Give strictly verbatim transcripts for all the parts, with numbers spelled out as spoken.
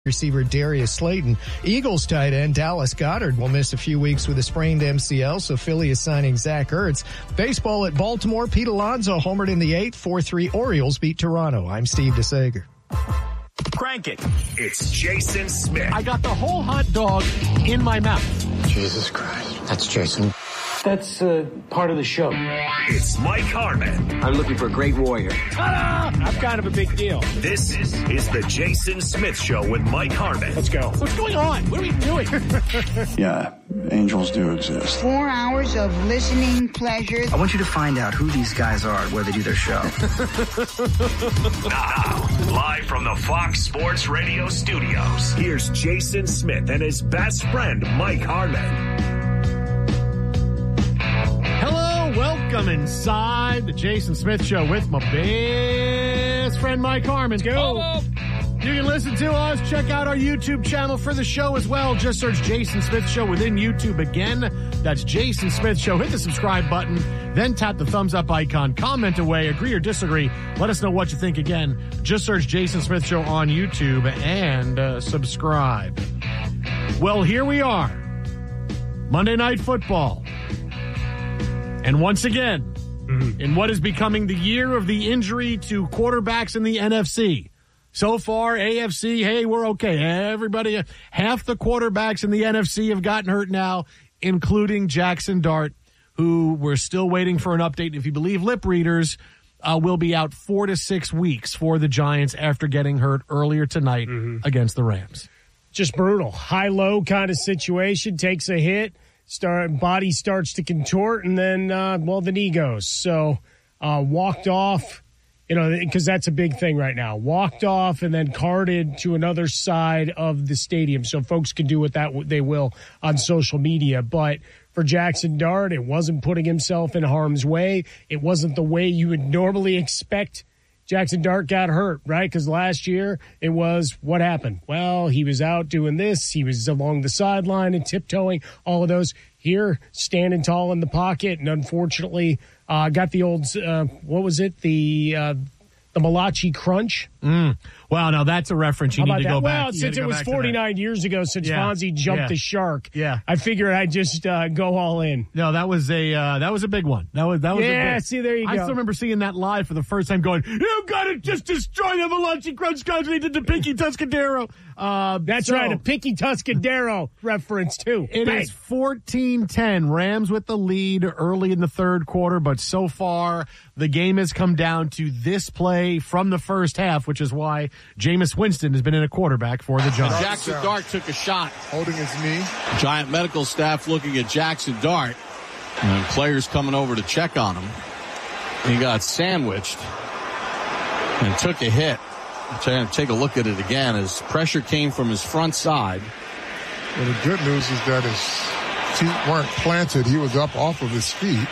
receiver Darius Slayton. Eagles tight end Dallas Goedert will miss a few weeks with a sprained M C L, so Philly is signing Zach Ertz. Baseball at Baltimore, Pete Alonso homered in the eighth, four three Orioles beat Toronto. I'm Steve DeSager. Crank it. It's Jason Smith. I got the whole hot dog in my mouth. Jesus Christ. That's Jason. That's uh, part of the show. It's Mike Harmon. I'm looking for a great warrior. Ta-da! I'm kind of a big deal. This is, is the Jason Smith Show with Mike Harmon. Let's go. What's going on? What are we doing? Yeah, angels do exist. Four hours of listening pleasure. I want you to find out who these guys are where they do their show. Now, live from the Fox Sports Radio studios, here's Jason Smith and his best friend, Mike Harmon. Welcome inside the Jason Smith Show with my best friend Mike Harmon. Go. You can listen to us. Check out our YouTube channel for the show as well. Just search Jason Smith Show within YouTube again. That's Jason Smith Show. Hit the subscribe button, then tap the thumbs up icon. Comment away, agree or disagree. Let us know what you think again. Just search Jason Smith Show on YouTube and uh, subscribe. Well, here we are. Monday Night Football. And once again, mm-hmm. in what is becoming the year of the injury to quarterbacks in the N F C. So far, A F C, hey, we're okay. Everybody, half the quarterbacks in the N F C have gotten hurt now, including Jackson Dart, who we're still waiting for an update. If you believe lip readers, uh, will be out four to six weeks for the Giants after getting hurt earlier tonight mm-hmm. against the Rams. Just brutal. High-low kind of situation, takes a hit. Start body starts to contort, and then uh, well, the knee goes. So uh, walked off, you know, because that's a big thing right now. Walked off and then carted to another side of the stadium, so folks can do what that they will on social media. But for Jackson Dart, it wasn't putting himself in harm's way. It wasn't the way you would normally expect. Jackson Dart got hurt, right? Because last year it was, what happened? Well, he was out doing this. He was along the sideline and tiptoeing, all of those. Here, standing tall in the pocket, and unfortunately uh, got the old, uh, what was it? The uh, the Malachi Crunch. Mm. Well, now that's a reference you How need to that? go back. Well, since it was forty-nine years ago since yeah. Fonzie jumped yeah. the shark, yeah. I figured I'd just uh, go all in. No, that was a uh, that was a big one. That was that was yeah. A big, see, there you I go. still remember seeing that live for the first time, going, "You gotta just destroy the Malachi Crunch guys. They did the Pinky Tuscadero." Uh, That's so, right, a Pinky Tuscadero reference too. It Bang. is fourteen ten. Rams with the lead early in the third quarter, but so far the game has come down to this play from the first half, which is why Jameis Winston has been in a quarterback for the Giants. Jackson Dart took a shot. Holding his knee. Giant medical staff looking at Jackson Dart. And players coming over to check on him. He got sandwiched and took a hit. Take a look at it again as pressure came from his front side. Well, the good news is that his feet weren't planted. He was up off of his feet.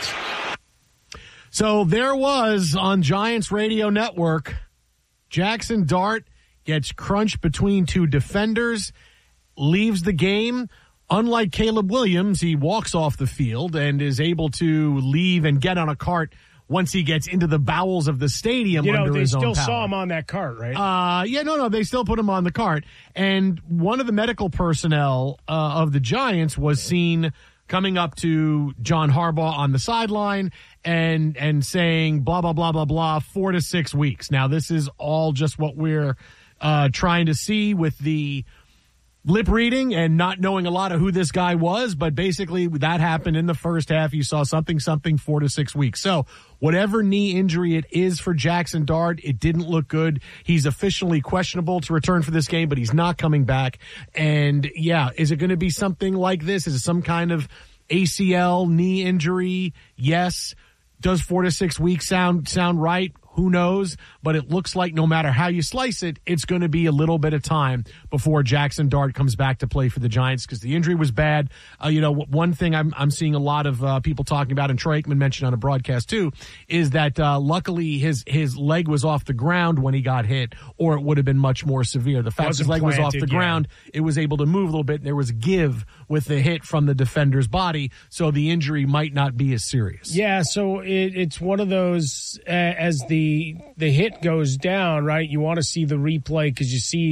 So there was on Giants Radio Network, Jackson Dart gets crunched between two defenders, leaves the game. Unlike Caleb Williams, he walks off the field and is able to leave and get on a cart once he gets into the bowels of the stadium. You know, under they his still own power. saw him on that cart, right? Uh, yeah, no, no, they still put him on the cart. And one of the medical personnel uh, of the Giants was seen coming up to John Harbaugh on the sideline and and saying blah, blah, blah, blah, blah, four to six weeks. Now, this is all just what we're uh, trying to see with the lip reading and not knowing a lot of who this guy was, but basically that happened in the first half. You saw something, something, four to six weeks. So whatever knee injury it is for Jackson Dart, it didn't look good. He's officially questionable to return for this game, but he's not coming back. And yeah, is it going to be something like this? Is it some kind of A C L knee injury? Yes. Does four to six weeks sound sound right? Who knows? But it looks like no matter how you slice it, it's going to be a little bit of time before Jackson Dart comes back to play for the Giants because the injury was bad. Uh, you know, one thing I'm I'm seeing a lot of uh, people talking about, and Troy Aikman mentioned on a broadcast too, is that uh, luckily his his leg was off the ground when he got hit, or it would have been much more severe. The fact his leg planted, was off the yeah. ground, it was able to move a little bit, and there was give with the hit from the defender's body, so the injury might not be as serious. Yeah, so it, it's one of those, uh, as the the hit goes down, right, you want to see the replay because you see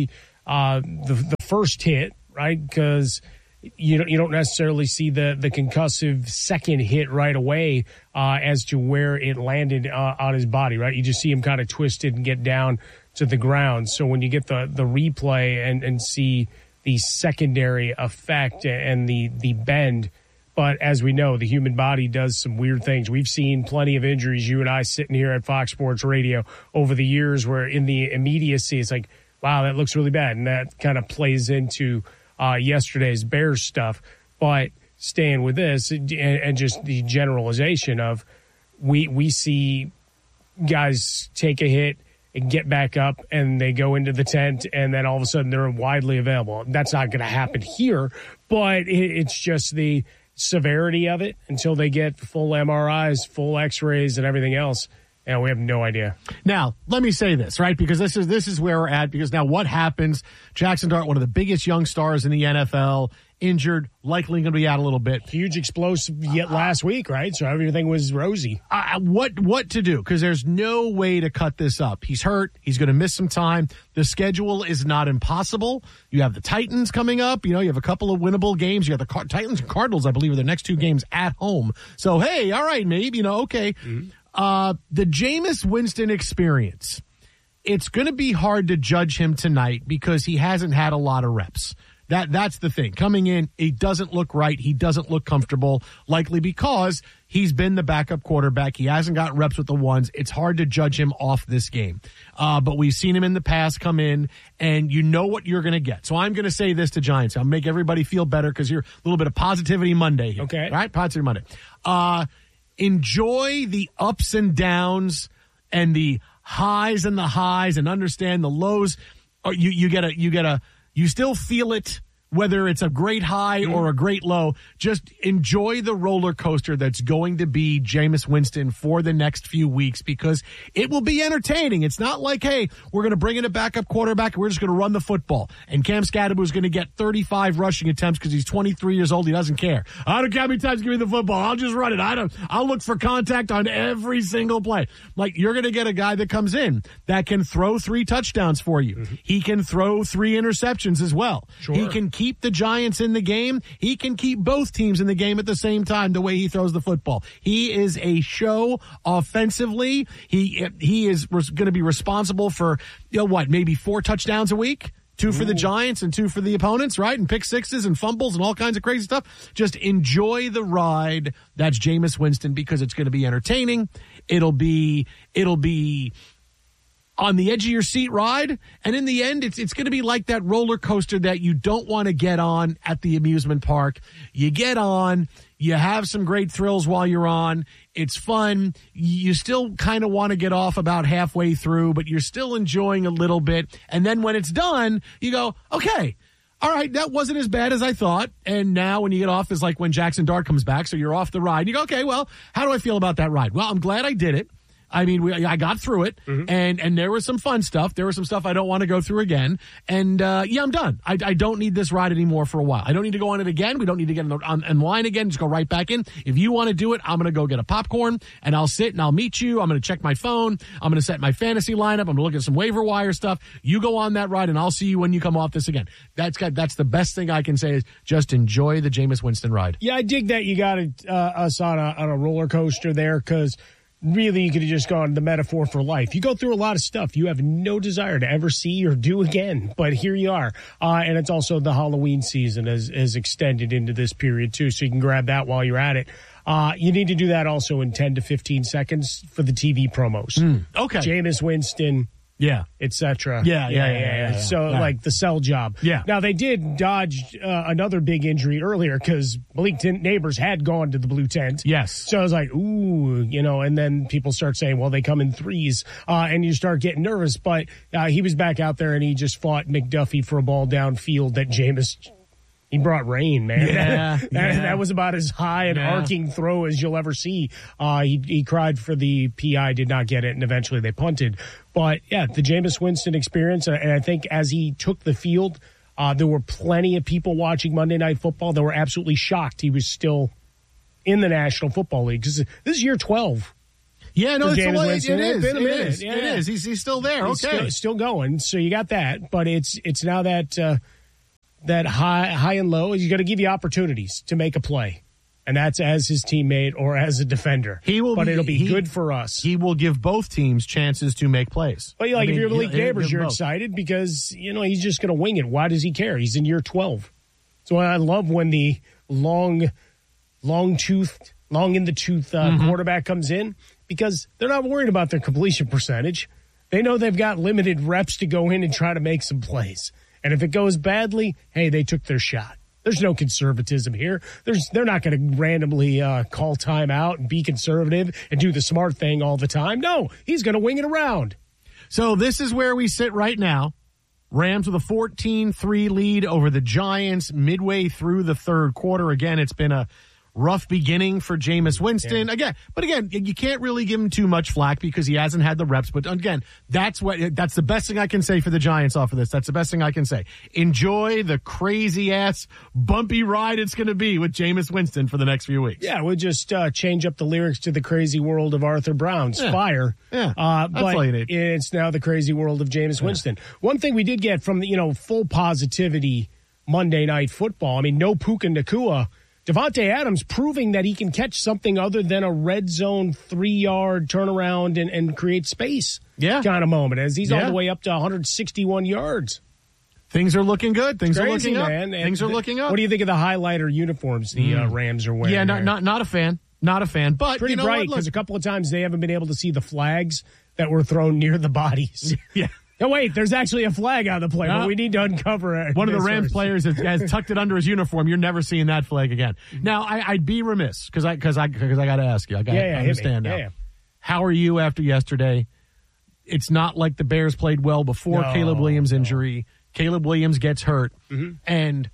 uh, the, the first hit, right? Because you don't, you don't necessarily see the, the concussive second hit right away uh, as to where it landed uh, on his body, right? You just see him kind of twisted and get down to the ground. So when you get the, the replay and, and see the secondary effect and the, the bend, but as we know, the human body does some weird things. We've seen plenty of injuries, you and I sitting here at Fox Sports Radio over the years, where in the immediacy, it's like, wow, that looks really bad. And that kind of plays into uh, yesterday's Bears stuff. But staying with this and, and just the generalization of we we see guys take a hit and get back up and they go into the tent and then all of a sudden they're widely available. That's not going to happen here, but it, it's just the severity of it until they get full M R Is, full X-rays, and everything else. And we have no idea. Now, let me say this, right? Because this is this is where we're at. Because now what happens? Jackson Dart, one of the biggest young stars in the N F L, injured, likely going to be out a little bit. Huge explosive yet last week, right? So everything was rosy. Uh, what what to do? Because there's no way to cut this up. He's hurt. He's going to miss some time. The schedule is not impossible. You have the Titans coming up. You know, you have a couple of winnable games. You have the Car- Titans and Cardinals, I believe, are the next two games at home. So, hey, all right, maybe, you know, okay. Mm-hmm. Uh, the Jameis Winston experience, it's going to be hard to judge him tonight because he hasn't had a lot of reps. That That's the thing. Coming in, he doesn't look right. He doesn't look comfortable, likely because he's been the backup quarterback. He hasn't got reps with the ones. It's hard to judge him off this game. Uh, but we've seen him in the past come in, and you know what you're going to get. So I'm going to say this to Giants. I'll make everybody feel better because you're a little bit of positivity Monday here. Okay. All right? Positivity Monday. Uh, enjoy the ups and downs and the highs and the highs and understand the lows. Or you, you get a, you get a, you still feel it, whether it's a great high or a great low. Just enjoy the roller coaster that's going to be Jameis Winston for the next few weeks, because it will be entertaining. It's not like, hey, we're going to bring in a backup quarterback and we're just going to run the football. And Cam Scadaboo is going to get thirty-five rushing attempts because he's twenty-three years old. He doesn't care. I don't care how many times give me the football. I'll just run it. I don't. I'll look for contact on every single play. Like, you're going to get a guy that comes in that can throw three touchdowns for you. Mm-hmm. He can throw three interceptions as well. Sure. He can keep the Giants in the game. He can keep both teams in the game at the same time the way he throws the football. He is a show offensively. He he is going to be responsible for, you know what, maybe four touchdowns a week? Two for the Giants and two for the opponents, right? And pick sixes and fumbles and all kinds of crazy stuff. Just enjoy the ride. That's Jameis Winston, because it's going to be entertaining. It'll be, it'll be on the edge of your seat ride. And in the end, it's, it's going to be like that roller coaster that you don't want to get on at the amusement park. You get on, you have some great thrills while you're on. It's fun. You still kind of want to get off about halfway through, but you're still enjoying a little bit. And then when it's done, you go, okay, all right, that wasn't as bad as I thought. And now when you get off is like when Jackson Dart comes back. So you're off the ride. You go, okay, well, how do I feel about that ride? Well, I'm glad I did it. I mean, we, I got through it, mm-hmm. and, and there was some fun stuff. There was some stuff I don't want to go through again. And, uh, yeah, I'm done. I, I don't need this ride anymore for a while. I don't need to go on it again. We don't need to get in, the, on, in line again. Just go right back in. If you want to do it, I'm going to go get a popcorn, and I'll sit and I'll meet you. I'm going to check my phone. I'm going to set my fantasy lineup. I'm going to look at some waiver wire stuff. You go on that ride, and I'll see you when you come off this again. That's got, that's the best thing I can say is just enjoy the Jameis Winston ride. Yeah, I dig that you got uh, us on a, on a roller coaster there, because really, you could have just gone the metaphor for life. You go through a lot of stuff you have no desire to ever see or do again, but here you are. Uh, and it's also the Halloween season has, has extended into this period, too, so you can grab that while you're at it. Uh, you need to do that also in ten to fifteen seconds for the T V promos. Mm, okay. Jameis Winston. Yeah. Et cetera. Yeah, yeah, yeah, yeah, yeah, yeah. So, yeah. like the sell job. Yeah. Now, they did dodge uh, another big injury earlier because Malik Neighbors had gone to the blue tent. Yes. So I was like, ooh, you know, and then people start saying, well, they come in threes, uh, and you start getting nervous. But uh, he was back out there, and he just fought McDuffie for a ball downfield that Jameis, he brought rain, man. Yeah, that, yeah. that was about as high an yeah. arcing throw as you'll ever see. Uh, he, he cried for the P I, did not get it, and eventually they punted. But, yeah, the Jameis Winston experience, and I think as he took the field, uh, there were plenty of people watching Monday Night Football that were absolutely shocked he was still in the National Football League, because this is year twelve. Yeah, no, it's Jameis a, Winston. it is. It's been a It minute. is. Yeah. It is. He's, he's still there. He's okay. Still, still going. So you got that. But it's it's now that uh, that high high and low. He's going to give you opportunities to make a play. And that's as his teammate or as a defender. He will, but be, it'll be he, good for us. He will give both teams chances to make plays. But like I mean, if you're Malik he'll- he'll Neighbors, give you're both. excited because you know he's just going to wing it. Why does he care? He's in year twelve. So I love when the long, long toothed, long in the tooth uh, Mm-hmm. quarterback comes in because they're not worried about their completion percentage. They know they've got limited reps to go in and try to make some plays. And if it goes badly, hey, they took their shot. There's no conservatism here. There's they're not going to randomly uh, call timeout and be conservative and do the smart thing all the time. No, he's going to wing it around. So this is where we sit right now. Rams with a fourteen three lead over the Giants midway through the third quarter. Again, it's been a rough beginning for Jameis Winston. Yeah. Again, but again, you can't really give him too much flack because he hasn't had the reps. But again, that's what that's the best thing I can say for the Giants off of this. That's the best thing I can say. Enjoy the crazy ass bumpy ride it's going to be with Jameis Winston for the next few weeks. Yeah, we'll just uh, change up the lyrics to the crazy world of Arthur Brown's Yeah. Fire. Yeah, uh, that's but all you need. it's now the crazy world of Jameis Winston. One thing we did get from the, you know, full positivity Monday Night Football. I mean, no Puka Nacua. Devontae Adams proving that he can catch something other than a red zone three-yard turnaround and, and create space Yeah. kind of moment as he's Yeah. all the way up to one hundred sixty-one yards. Things are looking good. Things are Crazy, looking up. man. And Things are the- looking up. What do you think of the highlighter uniforms the uh, Rams are wearing? Yeah, not there? not not a fan. Not a fan. But Pretty you know bright what? Look- because a couple of times they haven't been able to see the flags that were thrown near the bodies. Yeah. No, wait, there's actually a flag on the play, Uh, but we need to uncover it. One of the this Rams first. players has, has tucked it under his uniform. You're never seeing that flag again. Now, I, I'd be remiss because I because I because I got to ask you. I got to Yeah, yeah, hit me. understand now. Yeah, yeah. How are you after yesterday? It's not like the Bears played well before No, Caleb Williams' no. injury. Caleb Williams gets hurt, Mm-hmm. and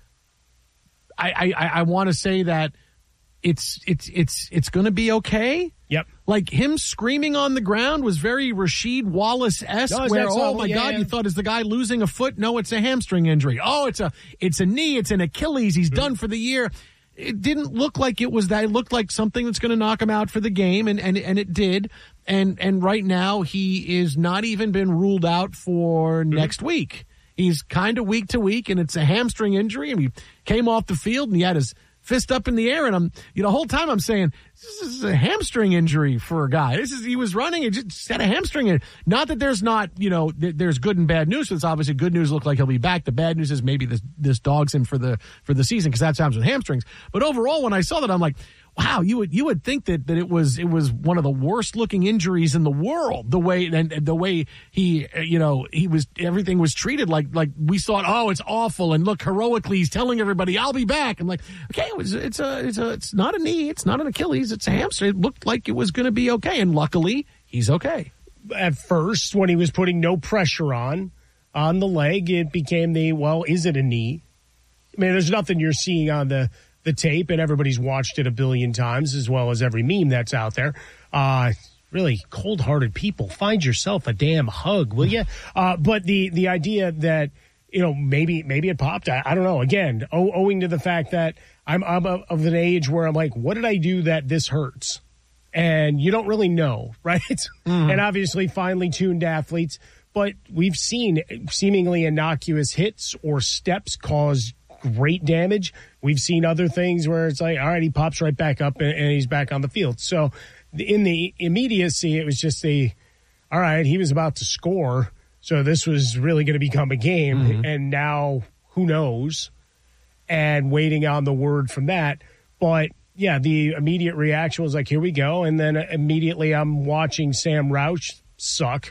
I I, I want to say that it's it's it's it's going to be okay. Yep. Like him screaming on the ground was very Rasheed Wallace-esque, No, is where, that so? oh my Yeah, God, yeah. you thought, is the guy losing a foot? No, it's a hamstring injury. Oh, it's a, it's a knee, it's an Achilles. He's done for the year. It didn't look like it was that. It looked like something that's going to knock him out for the game, and, and, and it did. And, and right now, he is not even been ruled out for next week. He's kind of week to week, and it's a hamstring injury, and he came off the field, and he had his fist up in the air, and I'm, you know, the whole time I'm saying, this is a hamstring injury for a guy. This is, he was running and just had a hamstring. In. Not that there's not, you know, th- there's good and bad news. It's obviously good news. Look like he'll be back. The bad news is maybe this, this dogs him for the, for the season because that's happens with hamstrings. But overall, when I saw that, I'm like, wow, you would, you would think that, that it was, it was one of the worst looking injuries in the world. The way, and, and the way he, uh, you know, he was, everything was treated like, like we thought, oh, it's awful. And look, heroically, he's telling everybody, I'll be back. I'm like, okay, it was, it's a, it's a, it's not a knee. It's not an Achilles. It's a hamstring. It looked like it was going to be okay. And luckily he's okay. At first, when he was putting no pressure on, on the leg, it became the, well, is it a knee? I mean, there's nothing you're seeing on the, the tape, and everybody's watched it a billion times, as well as every meme that's out there. Uh, really cold-hearted people, find yourself a damn hug, will you? Uh, but the the idea that, you know, maybe maybe it popped, I, I don't know. Again, o- owing to the fact that I'm, I'm of, of an age where I'm like, what did I do that this hurts? And you don't really know, right? Mm. And obviously finely tuned athletes, but we've seen seemingly innocuous hits or steps cause great damage. We've seen other things where it's like, all right, he pops right back up and, and he's back on the field. So in the immediacy, it was just a, all right, he was about to score. So this was really going to become a game. Mm-hmm. And now who knows? And waiting on the word from that. But yeah, the immediate reaction was like, here we go. And then immediately I'm watching Sam Roush suck.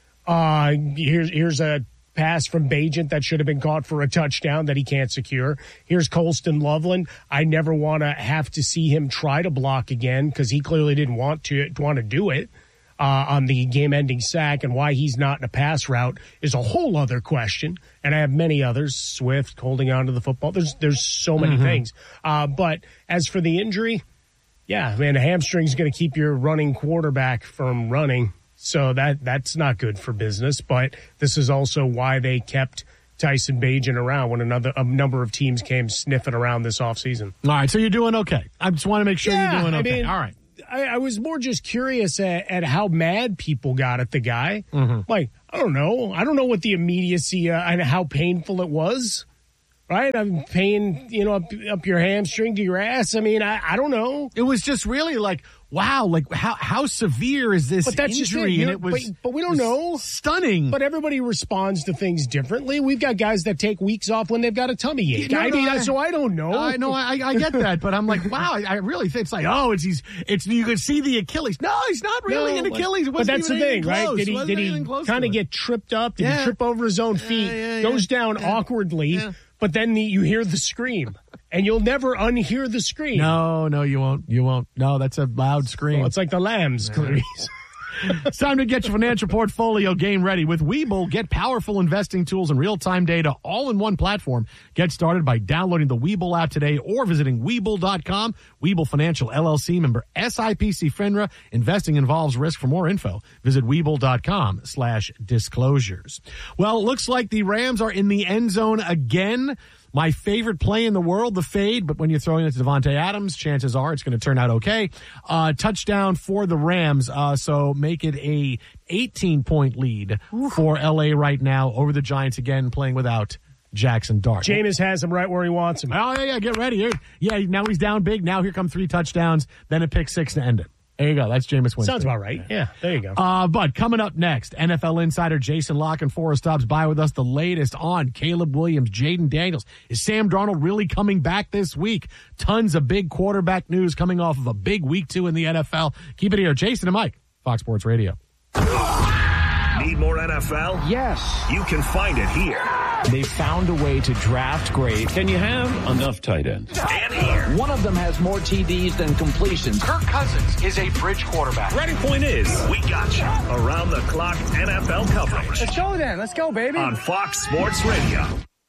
Uh, here's, here's a pass from Bagent that should have been caught for a touchdown that he can't secure. Here's Colston Loveland. I never want to have to see him try to block again because he clearly didn't want to want to do it uh, on the game-ending sack, and why he's not in a pass route is a whole other question. And I have many others. Swift holding on to the football. There's there's so many mm-hmm. things. Uh, but as for the injury, yeah, man, a hamstring's going to keep your running quarterback from running. So that that's not good for business, but this is also why they kept Tyson Bagent around when another a number of teams came sniffing around this offseason. All right, so you're doing okay. I just want to make sure yeah, you're doing okay. I mean, all right. I, I was more just curious at, at how mad people got at the guy. Mm-hmm. Like, I don't know. I don't know what the immediacy uh, and how painful it was. Right? I'm paying, you know, up, up your hamstring to your ass. I mean, I, I don't know. It was just really like, wow, like how how severe is this but that's injury? Just it. And it was, but, but we don't know. Stunning. But everybody responds to things differently. We've got guys that take weeks off when they've got a tummy ache. No, I no, mean, I, so I don't know. I know, I, I get that, but I'm like, wow, I, I really think it's like, oh, it's he's, it's you could see the Achilles. No, he's not really no, an Achilles. But that's the thing, close. right? Did he did he kind of get tripped up? Did yeah. he trip over his own feet? Yeah, yeah, yeah. Goes down yeah. awkwardly. Yeah. But then the, you hear the scream, and you'll never unhear the scream. No, no, you won't. You won't. No, that's a loud scream. Well, it's like the lambs, Clarice. It's time to get your financial portfolio game ready. With Webull, get powerful investing tools and real-time data all in one platform. Get started by downloading the Webull app today or visiting Webull dot com. Webull Financial, L L C, member S I P C FINRA. Investing involves risk. For more info, visit Webull dot com slash disclosures. Well, it looks like the Rams are in the end zone again. My favorite play in the world, the fade, but when you're throwing it to Devontae Adams, chances are it's going to turn out okay. Uh, touchdown for the Rams, uh, so make it a eighteen-point lead for L A right now over the Giants, again playing without Jackson Dart. Jameis has him right where he wants him. Oh, yeah, yeah, get ready. Yeah, now he's down big. Now here come three touchdowns, then a pick six to end it. There you go. That's Jameis Winston. Sounds about right. Yeah, there you go. Uh, but coming up next, N F L insider Jason Lock and Forrest stops by with us. The latest on Caleb Williams, Jaden Daniels. Is Sam Darnold really coming back this week? Tons of big quarterback news coming off of a big week two in the N F L. Keep it here. Jason and Mike, Fox Sports Radio. Need more N F L? Yes. You can find it here. They found a way to draft great. Can you have enough tight ends? And here. One of them has more T Ds than completions. Kirk Cousins is a bridge quarterback. Ready point is, we got you around the clock N F L coverage. Let's go then. Let's go, baby. On Fox Sports Radio.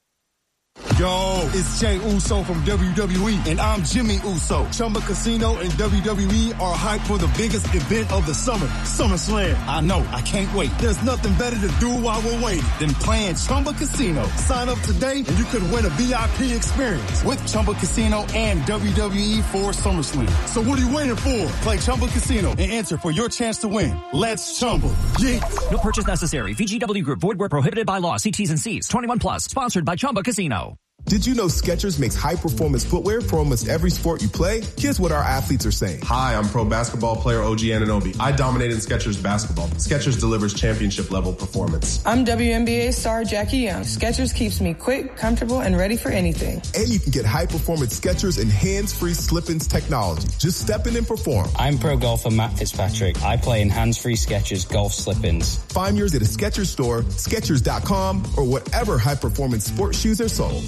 Yo, it's Jay Uso from W W E, and I'm Jimmy Uso. Chumba Casino and W W E are hyped for the biggest event of the summer, SummerSlam. I know, I can't wait. There's nothing better to do while we're waiting than playing Chumba Casino. Sign up today, and you could win a V I P experience with Chumba Casino and W W E for SummerSlam. So what are you waiting for? Play Chumba Casino and enter for your chance to win. Let's Chumba. Yeah. No purchase necessary. V G W Group. Void where prohibited by law. See T's and C's. twenty-one plus. Sponsored by Chumba Casino. Did you know Skechers makes high-performance footwear for almost every sport you play? Here's what our athletes are saying. Hi, I'm pro basketball player O G Anunoby. I dominate in Skechers basketball. Skechers delivers championship-level performance. I'm W N B A star Jackie Young. Skechers keeps me quick, comfortable, and ready for anything. And you can get high-performance Skechers and hands-free slip-ins technology. Just step in and perform. I'm pro golfer Matt Fitzpatrick. I play in hands-free Skechers golf slip-ins. Find yours at a Skechers store, Skechers dot com, or whatever high-performance sports shoes are sold.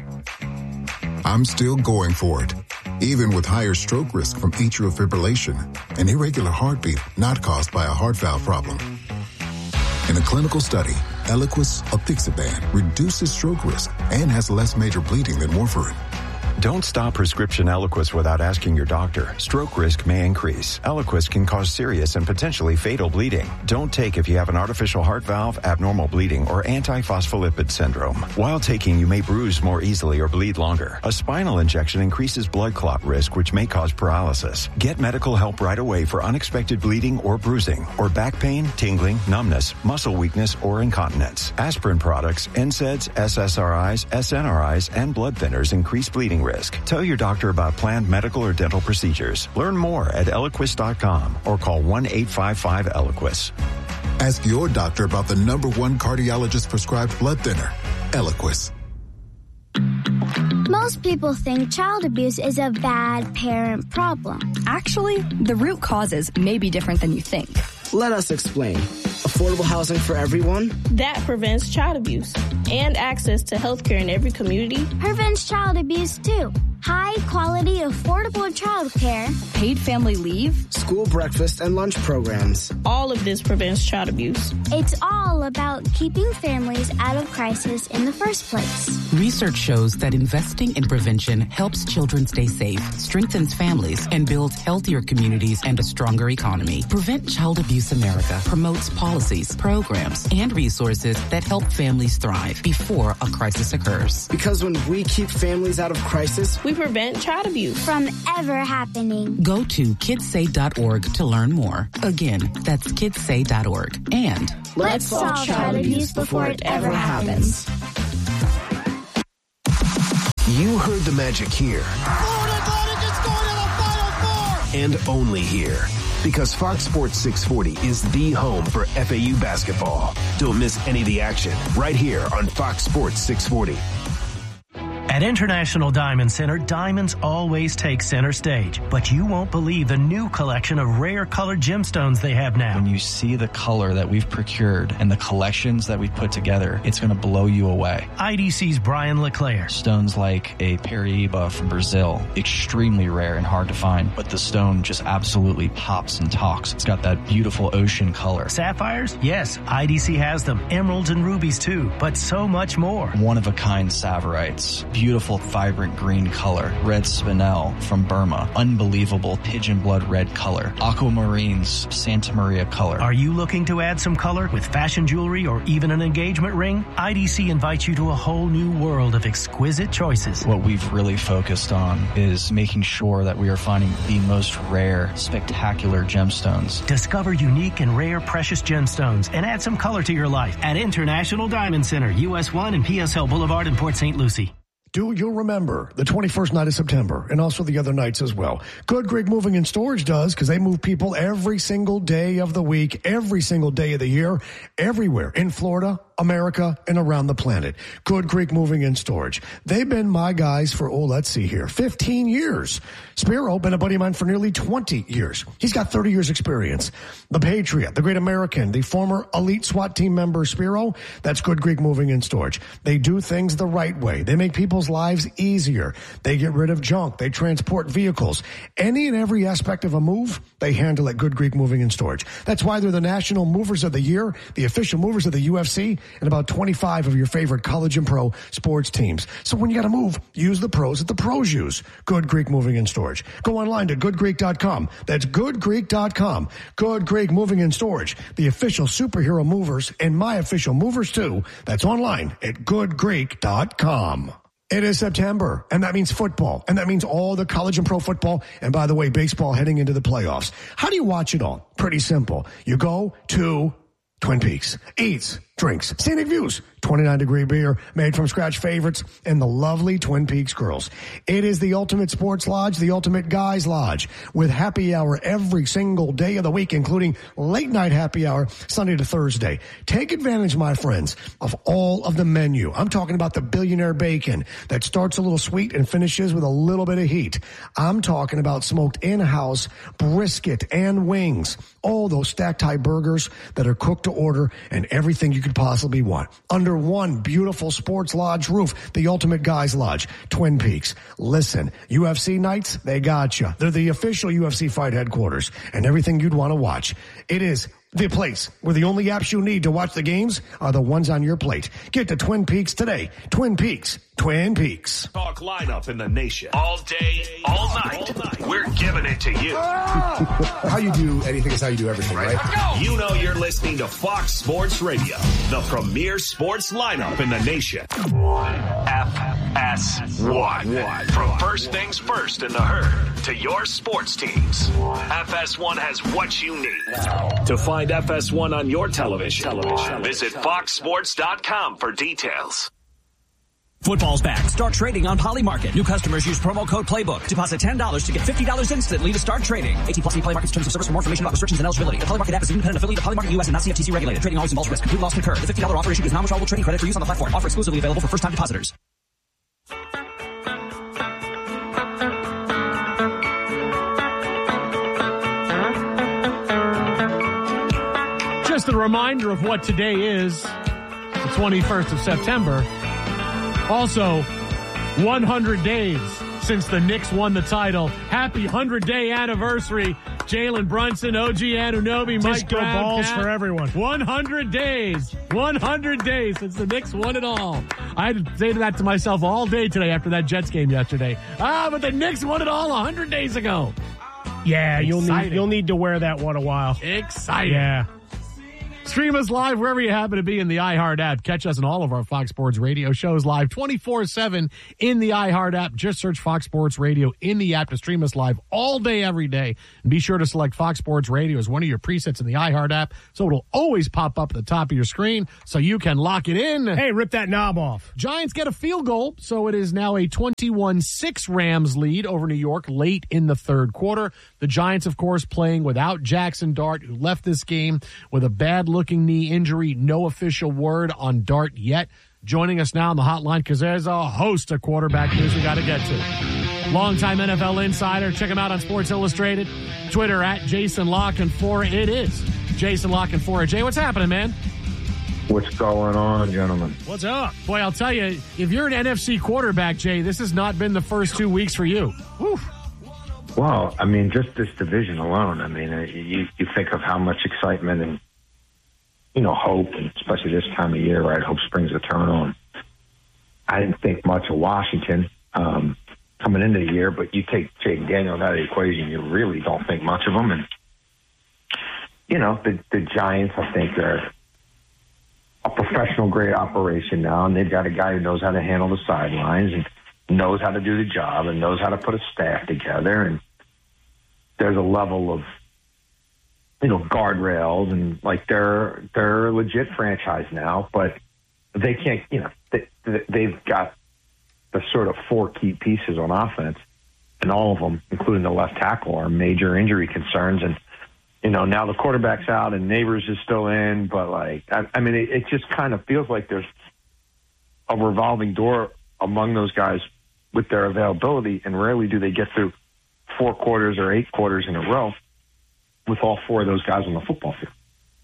I'm still going for it, even with higher stroke risk from atrial fibrillation, an irregular heartbeat not caused by a heart valve problem. In a clinical study, Eliquis apixaban reduces stroke risk and has less major bleeding than warfarin. Don't stop prescription Eliquis without asking your doctor. Stroke risk may increase. Eliquis can cause serious and potentially fatal bleeding. Don't take if you have an artificial heart valve, abnormal bleeding, or antiphospholipid syndrome. While taking, you may bruise more easily or bleed longer. A spinal injection increases blood clot risk, which may cause paralysis. Get medical help right away for unexpected bleeding or bruising, or back pain, tingling, numbness, muscle weakness, or incontinence. Aspirin products, N SAIDs, S S R Is, S N R Is, and blood thinners increase bleeding risk. Tell your doctor about planned medical or dental procedures. Learn more at Eliquis dot com or call one eight five five Eliquis. Ask your doctor about the number one cardiologist prescribed blood thinner, Eliquis. Most people think child abuse is a bad parent problem. Actually, the root causes may be different than you think. Let us explain. Affordable housing for everyone? That prevents child abuse. And access to health care in every community. Prevents child abuse, too. High quality, affordable child care. Paid family leave. School breakfast and lunch programs. All of this prevents child abuse. It's all about keeping families out of crisis in the first place. Research shows that investing in prevention helps children stay safe, strengthens families, and builds healthier communities and a stronger economy. Prevent Child Abuse America promotes policies, programs, and resources that help families thrive before a crisis occurs. Because when we keep families out of crisis, we we prevent child abuse from ever happening. Go to kids say dot org to learn more. Again, that's kids say dot org. And let's solve child abuse before it ever happens. You heard the magic here. Florida Atlantic is going to the Final Four! And only here. Because Fox Sports six forty is the home for F A U basketball. Don't miss any of the action right here on Fox Sports six forty. At International Diamond Center, diamonds always take center stage, but you won't believe the new collection of rare colored gemstones they have now. When you see the color that we've procured and the collections that we've put together, it's going to blow you away. I D C's Brian LeClaire. Stones like a Paraíba from Brazil, extremely rare and hard to find, but the stone just absolutely pops and talks. It's got that beautiful ocean color. Sapphires? Yes, I D C has them. Emeralds and rubies too, but so much more. One-of-a-kind Saverites. Beautiful, vibrant green color. Red spinel from Burma. Unbelievable pigeon blood red color. Aquamarines, Santa Maria color. Are you looking to add some color with fashion jewelry or even an engagement ring? I D C invites you to a whole new world of exquisite choices. What we've really focused on is making sure that we are finding the most rare, spectacular gemstones. Discover unique and rare precious gemstones and add some color to your life at International Diamond Center, U S one and P S L Boulevard in Port Saint Lucie. Do you remember the twenty-first night of September and also the other nights as well? Good Greek Moving and Storage does, because they move people every single day of the week, every single day of the year, everywhere in Florida, America, and around the planet. Good Greek Moving and Storage. They've been my guys for, oh, let's see here, fifteen years. Spiro, been a buddy of mine for nearly twenty years. He's got thirty years experience. The Patriot, the Great American, the former elite SWAT team member Spiro, that's Good Greek Moving and Storage. They do things the right way. They make people's lives easier. They get rid of junk. They transport vehicles. Any and every aspect of a move, they handle at Good Greek Moving and Storage. That's why they're the National Movers of the Year, the official movers of the U F C, and about twenty-five of your favorite college and pro sports teams. So when you got to move, use the pros that the pros use. Good Greek Moving and Storage. Go online to good greek dot com. That's good greek dot com. Good Greek Moving and Storage, the official superhero movers and my official movers too. That's online at good greek dot com. It is September, and that means football, and that means all the college and pro football, and by the way, baseball heading into the playoffs. How do you watch it all? Pretty simple. You go to Twin Peaks, eats, drinks, scenic views, twenty-nine degree beer, made from scratch favorites, and the lovely Twin Peaks girls. It is the ultimate sports lodge, the ultimate guys lodge, with happy hour every single day of the week, including late night happy hour, Sunday to Thursday. Take advantage, my friends, of all of the menu. I'm talking about the billionaire bacon that starts a little sweet and finishes with a little bit of heat. I'm talking about smoked in-house brisket and wings, all those stacked high burgers that are cooked to order, and everything you could possibly want under one beautiful sports lodge roof, the ultimate guys lodge, Twin Peaks. Listen, U F C nights, they got you. They're the official U F C fight headquarters, and everything you'd want to watch. It is the place where the only apps you need to watch the games are the ones on your plate. Get to Twin Peaks today. Twin Peaks. Twin Peaks. Talk lineup in the nation. All day, all night. All night. We're giving it to you. How you do anything is how you do everything, right? right? You know you're listening to Fox Sports Radio, the premier sports lineup in the nation. F S one. From first things first in the herd to your sports teams, F S one has what you need. To find F S one on your television, television. visit fox sports dot com for details. Football's back. Start trading on Polymarket. New customers use promo code PLAYBOOK. Deposit ten dollars to get fifty dollars instantly to start trading. eighteen plus Polymarket's terms of service. For more information about restrictions and eligibility. The Polymarket app is an independent affiliate of Polymarket U S and not C F T C regulated. Trading always involves risk. Complete loss concurred. The fifty dollars offer issued is non-withdrawable trading credit for use on the platform. Offer exclusively available for first-time depositors. Just a reminder of what today is, the twenty-first of September. Also, one hundred days since the Knicks won the title. Happy one hundred day anniversary. Jalen Brunson, O G Anunoby, Mike Disco Brown, balls Cat. for everyone. one hundred days. one hundred days since the Knicks won it all. I had to say that to myself all day today after that Jets game yesterday. Ah, but the Knicks won it all one hundred days ago. Yeah, Exciting. you'll need you'll need to wear that one a while. Exciting. Yeah. Stream us live wherever you happen to be in the iHeart app. Catch us in all of our Fox Sports Radio shows live twenty-four seven in the iHeart app. Just search Fox Sports Radio in the app to stream us live all day, every day. And be sure to select Fox Sports Radio as one of your presets in the iHeart app so it'll always pop up at the top of your screen so you can lock it in. Hey, rip that knob off. Giants get a field goal, so it is now a twenty-one six Rams lead over New York late in the third quarter. The Giants, of course, playing without Jackson Dart, who left this game with a bad-looking knee injury. No official word on Dart yet. Joining us now on the hotline because there's a host of quarterback news we got to get to. Longtime N F L insider. Check him out on Sports Illustrated. Twitter at Jason La Canfora. It is Jason La Canfora. Jay, what's happening, man? What's going on, gentlemen? What's up? Boy, I'll tell you, if you're an N F C quarterback, Jay, this has not been the first two weeks for you. Whew. Well, I mean, just this division alone, I mean, you, you think of how much excitement and, you know, hope, and especially this time of year, right? Hope springs eternal. And I didn't think much of Washington um, coming into the year, but you take Jake Daniels out of the equation, you really don't think much of them. And, you know, the, the Giants, I think, are a professional grade operation now, and they've got a guy who knows how to handle the sidelines and knows how to do the job and knows how to put a staff together. And there's a level of, you know, guardrails, and like they're they're a legit franchise now, but they can't, you know, they, they've got the sort of four key pieces on offense, and all of them, including the left tackle, are major injury concerns. And, you know, now the quarterback's out and Neighbors is still in, but like, I, I mean, it, it just kind of feels like there's a revolving door among those guys with their availability, and rarely do they get through four quarters or eight quarters in a row with all four of those guys on the football field.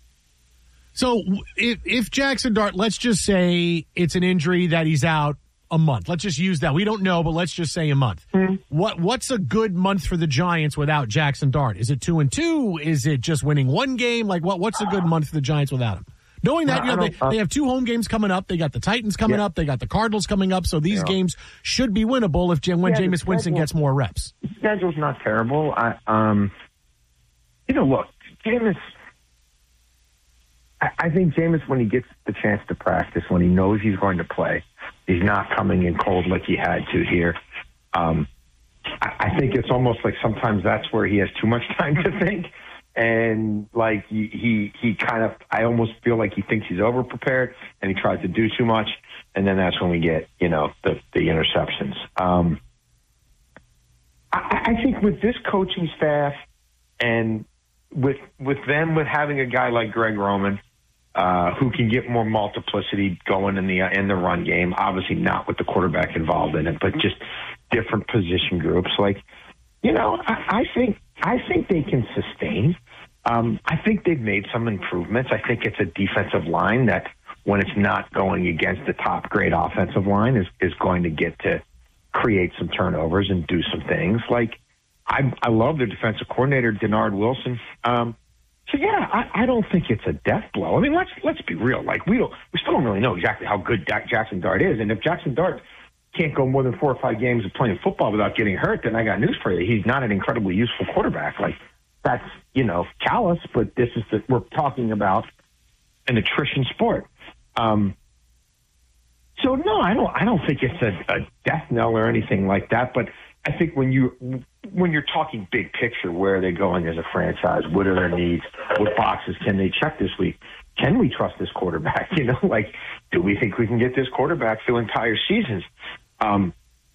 So if, if Jackson Dart, let's just say it's an injury that he's out a month. Let's just use that. We don't know, but let's just say a month. Mm-hmm. What What's a good month for the Giants without Jackson Dart? Is it two and two? Is it just winning one game? Like what? What's a good month for the Giants without him? Knowing that, you know, they, uh, they have two home games coming up. They got the Titans coming yeah. up. They got the Cardinals coming up. So these yeah. games should be winnable if when yeah, Jameis Winston gets more reps. The schedule's not terrible. I, um, you know, look, Jameis, I, I think Jameis, when he gets the chance to practice, when he knows he's going to play, he's not coming in cold like he had to here. Um, I, I think it's almost like sometimes that's where he has too much time to think. And like he, he, he kind of, I almost feel like he thinks he's over prepared and he tries to do too much. And then that's when we get, you know, the, the interceptions. Um, I, I think with this coaching staff and with, with them, with having a guy like Greg Roman, uh, who can get more multiplicity going in the, in the run game, obviously not with the quarterback involved in it, but just different position groups. Like, you know, I, I think, I think they can sustain. Um, I think they've made some improvements. I think it's a defensive line that, when it's not going against the top grade offensive line, is, is going to get to create some turnovers and do some things. Like, I, I love their defensive coordinator, Denard Wilson. Um, so yeah, I, I don't think it's a death blow. I mean, let's let's be real. Like, we don't, we still don't really know exactly how good Dak Jackson Dart is, and if Jackson Dart can't go more than four or five games of playing football without getting hurt, then I got news for you. He's not an incredibly useful quarterback. Like, that's, you know, callous, but this is the, we're talking about an attrition sport. Um, so no, I don't, I don't think it's a, a death knell or anything like that. But I think when you, when you're talking big picture, where are they going as a franchise? What are their needs? What boxes can they check this week? Can we trust this quarterback? You know, like, do we think we can get this quarterback through entire seasons? Um,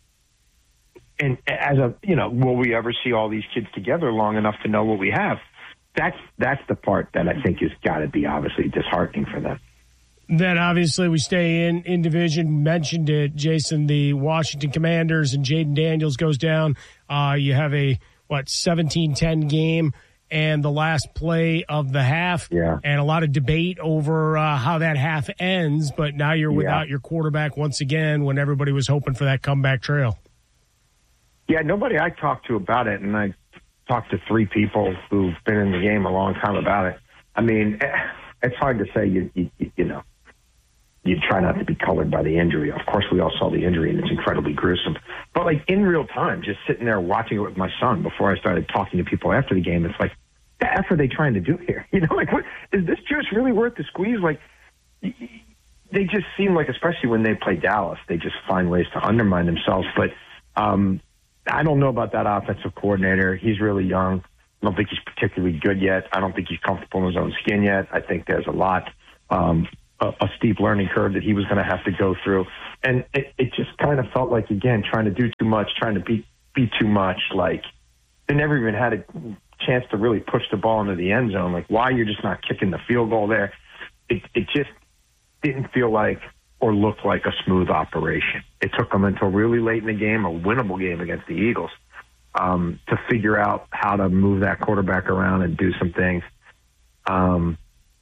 and as a, you know, will we ever see all these kids together long enough to know what we have? That's, that's the part that I think has got to be obviously disheartening for them. Then obviously we stay in, in division. Mentioned it, Jason, the Washington Commanders, and Jaden Daniels goes down. Uh, you have a, what, seventeen ten game and the last play of the half. Yeah. And a lot of debate over uh, how that half ends, but now you're without yeah. your quarterback once again when everybody was hoping for that comeback trail. Yeah, nobody I talked to about it, and I talked to three people who've been in the game a long time about it. I mean, it's hard to say, you, you, you know, you try not to be colored by the injury. Of course, we all saw the injury, and it's incredibly gruesome. But, like, in real time, just sitting there watching it with my son before I started talking to people after the game, it's like, the F are they trying to do here? You know, like, what, is this juice really worth the squeeze? Like, they just seem like, especially when they play Dallas, they just find ways to undermine themselves. But um, I don't know about that offensive coordinator. He's really young. I don't think he's particularly good yet. I don't think he's comfortable in his own skin yet. I think there's a lot, um, a, a steep learning curve that he was going to have to go through. And it, it just kind of felt like, again, trying to do too much, trying to be, be too much. Like, they never even had a chance to really push the ball into the end zone. Like, why you're just not kicking the field goal there? It, it just didn't feel like or look like a smooth operation. It took them until really late in the game, a winnable game against the Eagles, Um, to figure out how to move that quarterback around and do some things. Um,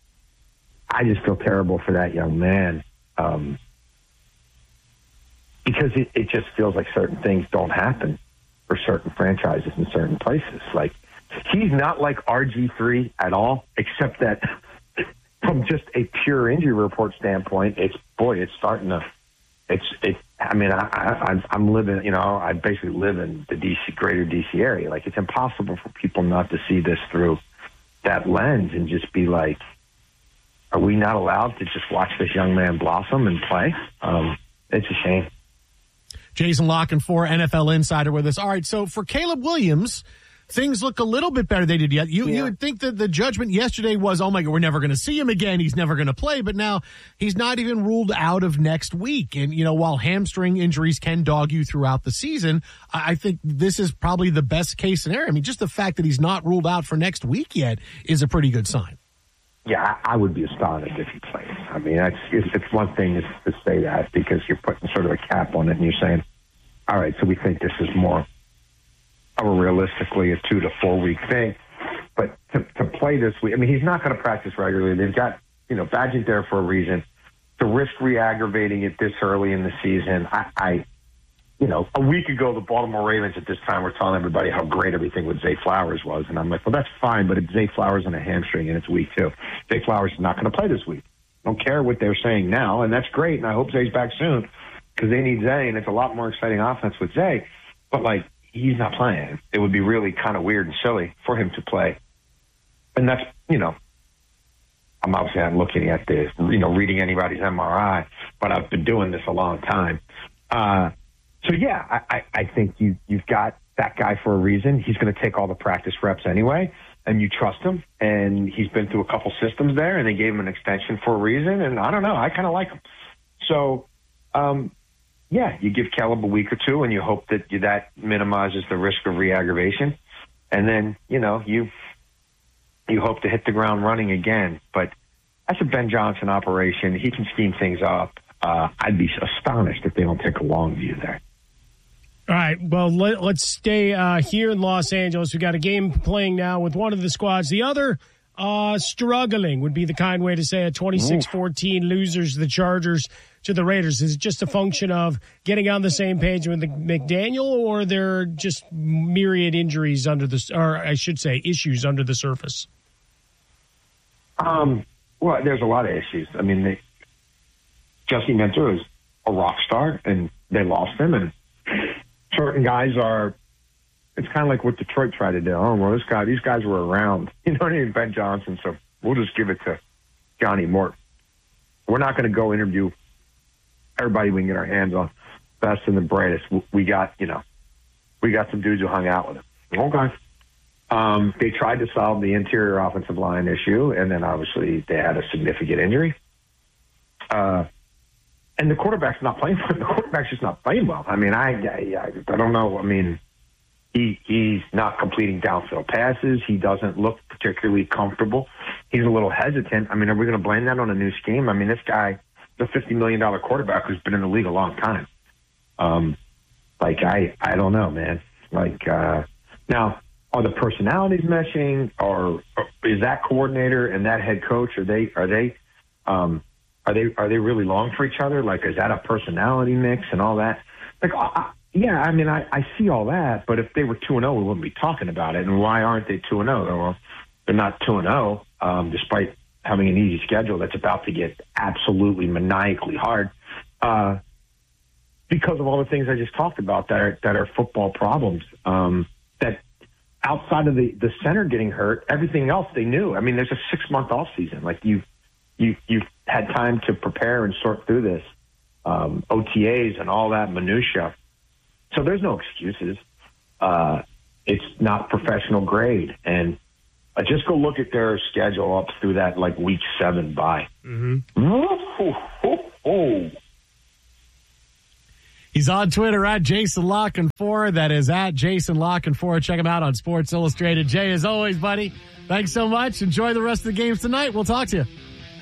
I just feel terrible for that young man um, because it, it just feels like certain things don't happen for certain franchises in certain places. Like, he's not like R G three at all, except that from just a pure injury report standpoint, it's, boy, it's starting to, it's, it, I mean, I, I, I'm living, you know, I basically live in the D C, greater D C area. Like, it's impossible for people not to see this through that lens and just be like, are we not allowed to just watch this young man blossom and play? Um, it's a shame. Jason Lockenfor, N F L Insider with us. All right, so for Caleb Williams, things look a little bit better than they did yet. You, yeah. you would think that the judgment yesterday was, oh, my God, we're never going to see him again. He's never going to play. But now he's not even ruled out of next week. And, you know, while hamstring injuries can dog you throughout the season, I think this is probably the best case scenario. I mean, just the fact that he's not ruled out for next week yet is a pretty good sign. Yeah, I would be astonished if he plays. I mean, that's, it's, it's one thing is to say that because you're putting sort of a cap on it and you're saying, all right, so we think this is more of a realistically a two to four week thing. But to, to play this week, I mean, he's not going to practice regularly. They've got, you know, Badgett there for a reason. To risk re-aggravating it this early in the season, I, I, you know, a week ago, the Baltimore Ravens at this time were telling everybody how great everything with Zay Flowers was. And I'm like, well, that's fine, but it's Zay Flowers on a hamstring and it's week two. Zay Flowers is not going to play this week. I don't care what they're saying now, and that's great, and I hope Zay's back soon because they need Zay, and it's a lot more exciting offense with Zay. But, like, he's not playing. It would be really kind of weird and silly for him to play. And that's, you know, I'm obviously not looking at this, you know, reading anybody's M R I, but I've been doing this a long time. Uh, so, yeah, I, I, I think you, you've got that guy for a reason. He's going to take all the practice reps anyway, and you trust him. And he's been through a couple systems there, and they gave him an extension for a reason. And I don't know, I kind of like him. So, um, yeah, you give Caleb a week or two, and you hope that you, that minimizes the risk of re-aggravation. And then, you know, you you hope to hit the ground running again. But that's a Ben Johnson operation. He can scheme things up. Uh, I'd be astonished if they don't take a long view there. All right, well, let, let's stay uh, here in Los Angeles. We got a game playing now with one of the squads. The other uh, struggling would be the kind way to say it. twenty-six fourteen losers, the Chargers to the Raiders. Is it just a function of getting on the same page with the McDaniel, or there are just myriad injuries under the, or I should say, issues under the surface? Um, well, there's a lot of issues. I mean, they, Jesse Minter is a rock star, and they lost him, and certain guys are, it's kind of like what Detroit tried to do. Oh, well, this guy, these guys were around. You know what I mean? Ben Johnson, so we'll just give it to Johnny Morton. We're not going to go interview everybody we can get our hands on, best and the brightest. We got, you know, we got some dudes who hung out with him. Okay. Um, they tried to solve the interior offensive line issue, and then obviously they had a significant injury. Uh, and the quarterback's not playing well. The quarterback's just not playing well. I mean, I, I, I don't know. I mean, he he's not completing downfield passes. He doesn't look particularly comfortable. He's a little hesitant. I mean, are we going to blame that on a new scheme? I mean, this guy, the fifty million dollars quarterback who's been in the league a long time. Um, like, I, I don't know, man. Like, uh, now, are the personalities meshing, or, or is that coordinator and that head coach, are they, are they, um, are they, are they really long for each other? Like, is that a personality mix and all that? Like, I, yeah, I mean, I, I see all that, but if they were two and oh, we wouldn't be talking about it. And why aren't they two and oh? Well, they're not two and oh, um, despite having an easy schedule that's about to get absolutely maniacally hard, uh, because of all the things I just talked about that are, that are football problems. Um, that outside of the, the center getting hurt, everything else they knew. I mean, there's a six-month off season. Like, you, you, you've had time to prepare and sort through this, um, O T As and all that minutia. So there's no excuses. Uh, it's not professional grade. And uh, just go look at their schedule up through that, like, week seven bye. Mm-hmm. Oh, oh, oh. He's on Twitter at Jason La Canfora. That is at Jason La Canfora. Check him out on Sports Illustrated. Jay, as always, buddy, thanks so much. Enjoy the rest of the games tonight. We'll talk to you.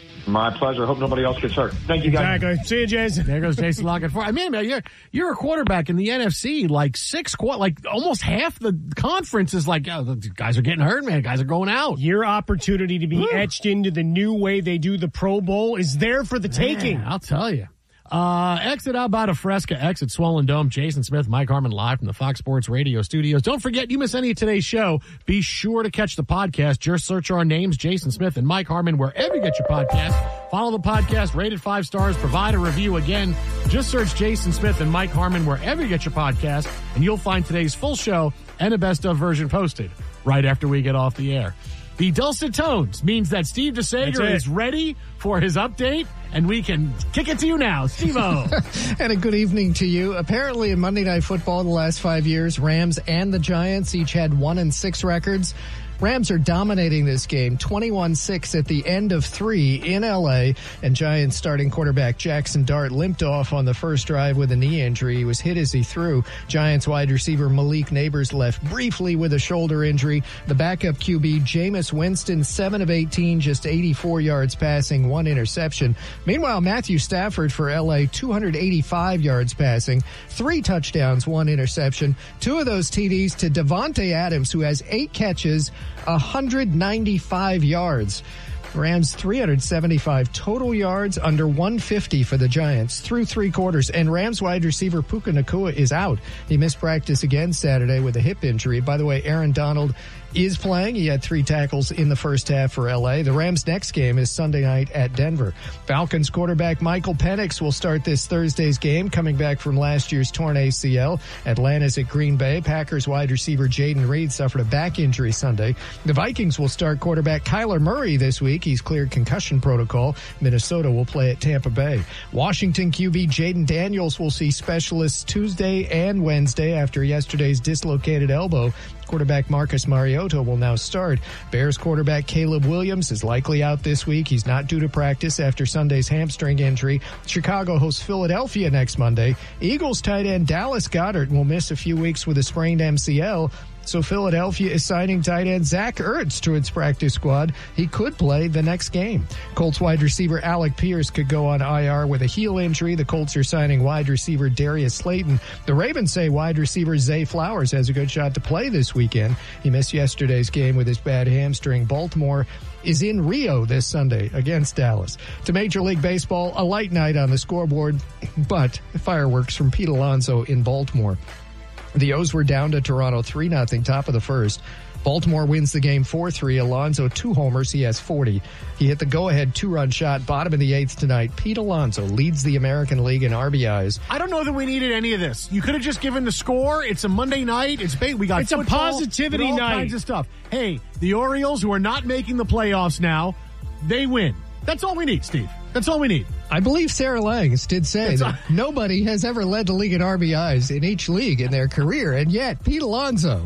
My pleasure. Hope nobody else gets hurt. Thank you, guys. Exactly. See you, Jason. There goes Jason La Canfora. I mean, man, you're, you're a quarterback in the N F C. Like six, like almost half the conference is like, oh, the guys are getting hurt, man. Guys are going out. Your opportunity to be Woo. etched into the new way they do the Pro Bowl is there for the taking. Man, I'll tell you. Uh, exit out by Fresca, exit Swollen Dome. Jason Smith, Mike Harmon live from the Fox Sports Radio studios. Don't forget, you miss any of today's show, be sure to catch the podcast. Just search our names, Jason Smith and Mike Harmon, wherever you get your podcast. Follow the podcast, rate it five stars, provide a review. Again, just search Jason Smith and Mike Harmon wherever you get your podcast, and you'll find today's full show and a best of version posted right after we get off the air. The dulcet tones means that Steve DeSager is ready for his update, and we can kick it to you now, Steve-O. And a good evening to you. Apparently in Monday Night Football the last five years, Rams and the Giants each had one and six records. Rams are dominating this game, twenty-one six at the end of three in L A, and Giants starting quarterback Jackson Dart limped off on the first drive with a knee injury. He was hit as he threw. Giants wide receiver Malik Neighbors left briefly with a shoulder injury. The backup Q B Jameis Winston, seven of eighteen, just eighty-four yards passing, one interception. Meanwhile, Matthew Stafford for L A, two hundred eighty-five yards passing, three touchdowns, one interception. Two of those T Ds to Devontae Adams, who has eight catches, one hundred ninety-five yards. Rams three hundred seventy-five total yards, under one fifty for the Giants through three quarters. And Rams wide receiver Puka Nacua is out. He missed practice again Saturday with a hip injury. By the way, Aaron Donald is playing. He had three tackles in the first half for L A. The Rams' next game is Sunday night at Denver. Falcons quarterback Michael Penix will start this Thursday's game, coming back from last year's torn A C L. Atlanta's at Green Bay. Packers wide receiver Jaden Reed suffered a back injury Sunday. The Vikings will start quarterback Kyler Murray this week. He's cleared concussion protocol. Minnesota will play at Tampa Bay. Washington Q B Jaden Daniels will see specialists Tuesday and Wednesday after yesterday's dislocated elbow. Quarterback Marcus Mariota will now start. Bears quarterback Caleb Williams is likely out this week. He's not due to practice after Sunday's hamstring injury. Chicago hosts Philadelphia next Monday. Eagles tight end Dallas Goedert will miss a few weeks with a sprained M C L. So Philadelphia is signing tight end Zach Ertz to its practice squad. He could play the next game. Colts wide receiver Alec Pierce could go on I R with a heel injury. The Colts are signing wide receiver Darius Slayton. The Ravens say wide receiver Zay Flowers has a good shot to play this weekend. He missed yesterday's game with his bad hamstring. Baltimore is in Rio this Sunday against Dallas. To Major League Baseball, a light night on the scoreboard, but fireworks from Pete Alonso in Baltimore. The O's were down to Toronto three nothing, top of the first. Baltimore wins the game four three. Alonso, two homers. He has forty. He hit the go-ahead two-run shot, bottom of the eighth tonight. Pete Alonso leads the American League in R B Is. I don't know that we needed any of this. You could have just given the score. It's a Monday night. It's bait. We got It's football, a positivity all night. kinds of stuff. Hey, the Orioles, who are not making the playoffs now, they win. That's all we need, Steve. That's all we need. I believe Sarah Langs did say It's that a- nobody has ever led the league in R B Is in each league in their career, and yet Pete Alonso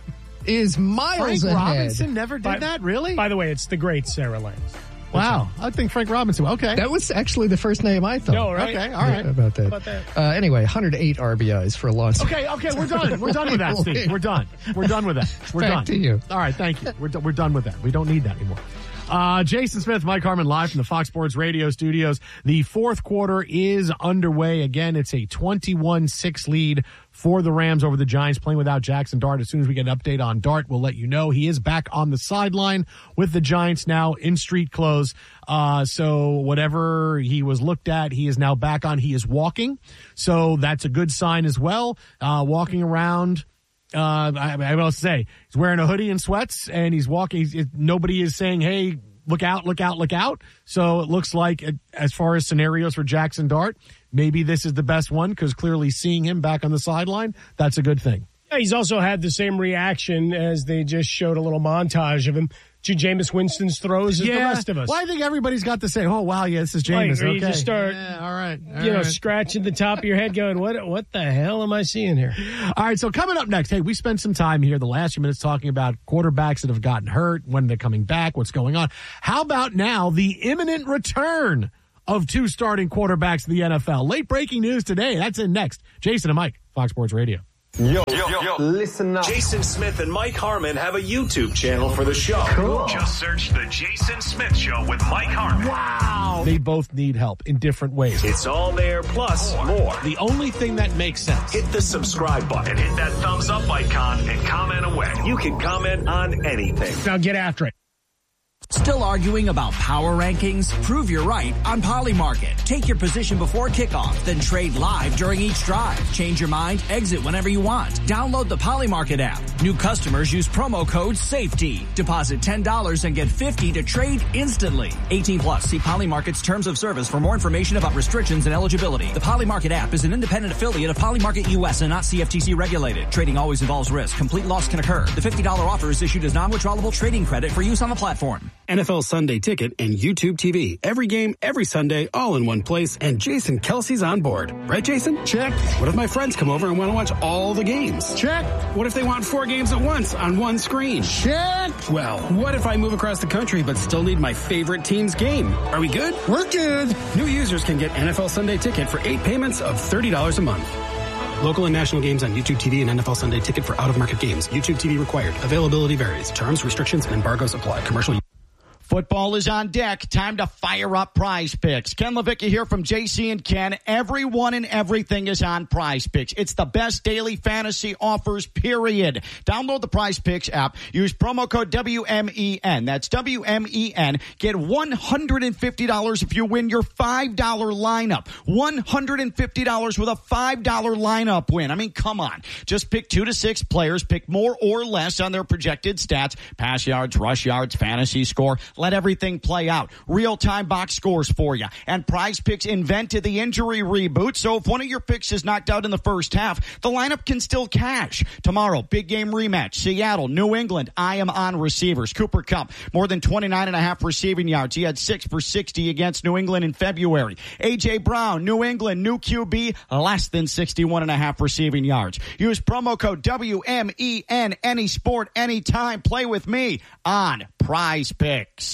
is miles Frank ahead. Robinson never did by, that, really? By the way, it's the great Sarah Langs. Wow. I think Frank Robinson. Okay. That was actually the first name I thought. No, right? Okay, all right. How about that? How about that? Uh, anyway, one hundred eight R B Is for Alonso. Okay, okay, we're done. We're done with that, Steve. We're done. We're done with that. We're Back done. to you. All right, thank you. We're, do- we're done with that. We don't need that anymore. Uh, Jason Smith, Mike Harmon live from the Fox Sports Radio studios. The fourth quarter is underway. Again, it's a twenty-one six lead for the Rams over the Giants, playing without Jackson Dart. As soon as we get an update on Dart, we'll let you know. He is back on the sideline with the Giants now in street clothes. Uh, so whatever he was looked at, he is now back on. He is walking. So that's a good sign as well. Uh, walking around. Uh, I, I don't know what to say. He's wearing a hoodie and sweats, and he's walking. He's, it, nobody is saying, hey, look out, look out, look out. So it looks like, uh, as far as scenarios for Jackson Dart, maybe this is the best one, because clearly seeing him back on the sideline, that's a good thing. He's also had the same reaction as they just showed a little montage of him to Jameis Winston's throws as yeah. the rest of us. Well, I think everybody's got to say, oh, wow, yeah, this is Jameis. Right, or okay. you just start, yeah, all right, all you know, right. scratching the top of your head going, what what the hell am I seeing here? All right, so coming up next, hey, we spent some time here the last few minutes talking about quarterbacks that have gotten hurt, when they're coming back, what's going on. How about now the imminent return of two starting quarterbacks in the N F L? Late breaking news today. That's in next. Jason and Mike, Fox Sports Radio. Yo, yo, yo, listen up. Jason Smith and Mike Harmon have a YouTube channel for the show. Cool. Just search The Jason Smith Show with Mike Harmon. Wow. They both need help in different ways. It's all there, plus more. more. The only thing that makes sense. Hit the subscribe button, hit that thumbs up icon, and comment away. You can comment on anything. Now get after it. Still arguing about power rankings? Prove you're right on Polymarket. Take your position before kickoff, then trade live during each drive. Change your mind, exit whenever you want. Download the Polymarket app. New customers use promo code SAFETY. Deposit ten dollars and get fifty dollars to trade instantly. eighteen plus. See Polymarket's terms of service for more information about restrictions and eligibility. The Polymarket app is an independent affiliate of Polymarket U S and not C F T C regulated. Trading always involves risk. Complete loss can occur. The fifty dollars offer is issued as non-withdrawable trading credit for use on the platform. N F L Sunday Ticket and YouTube T V. Every game, every Sunday, all in one place, and Jason Kelsey's on board. Right, Jason? Check. What if my friends come over and want to watch all the games? Check. What if they want four games at once on one screen? Check. Well, what if I move across the country but still need my favorite team's game? Are we good? We're good. New users can get N F L Sunday Ticket for eight payments of thirty dollars a month. Local and national games on YouTube T V and N F L Sunday Ticket for out-of-market games. YouTube T V required. Availability varies. Terms, restrictions, and embargoes apply. Commercial. Football is on deck. Time to fire up Prize Picks. Ken Levicka here from J C and Ken. Everyone and everything is on Prize Picks. It's the best daily fantasy offers, period. Download the Prize Picks app. Use promo code W M E N. That's W M E N. Get one hundred fifty dollars if you win your five dollar lineup. one hundred fifty dollars with a five dollar lineup win. I mean, come on. Just pick two to six players. Pick more or less on their projected stats. Pass yards, rush yards, fantasy score. Let everything play out. Real-time box scores for you. And Prize Picks invented the injury reboot, so if one of your picks is knocked out in the first half, the lineup can still cash. Tomorrow, big game rematch. Seattle, New England. I am on receivers. Cooper Kupp, more than twenty-nine and a half receiving yards. He had six for sixty against New England in February. A J. Brown, New England, new Q B, less than sixty-one and a half receiving yards. Use promo code W M E N, any sport, anytime. Play with me on Prize Picks.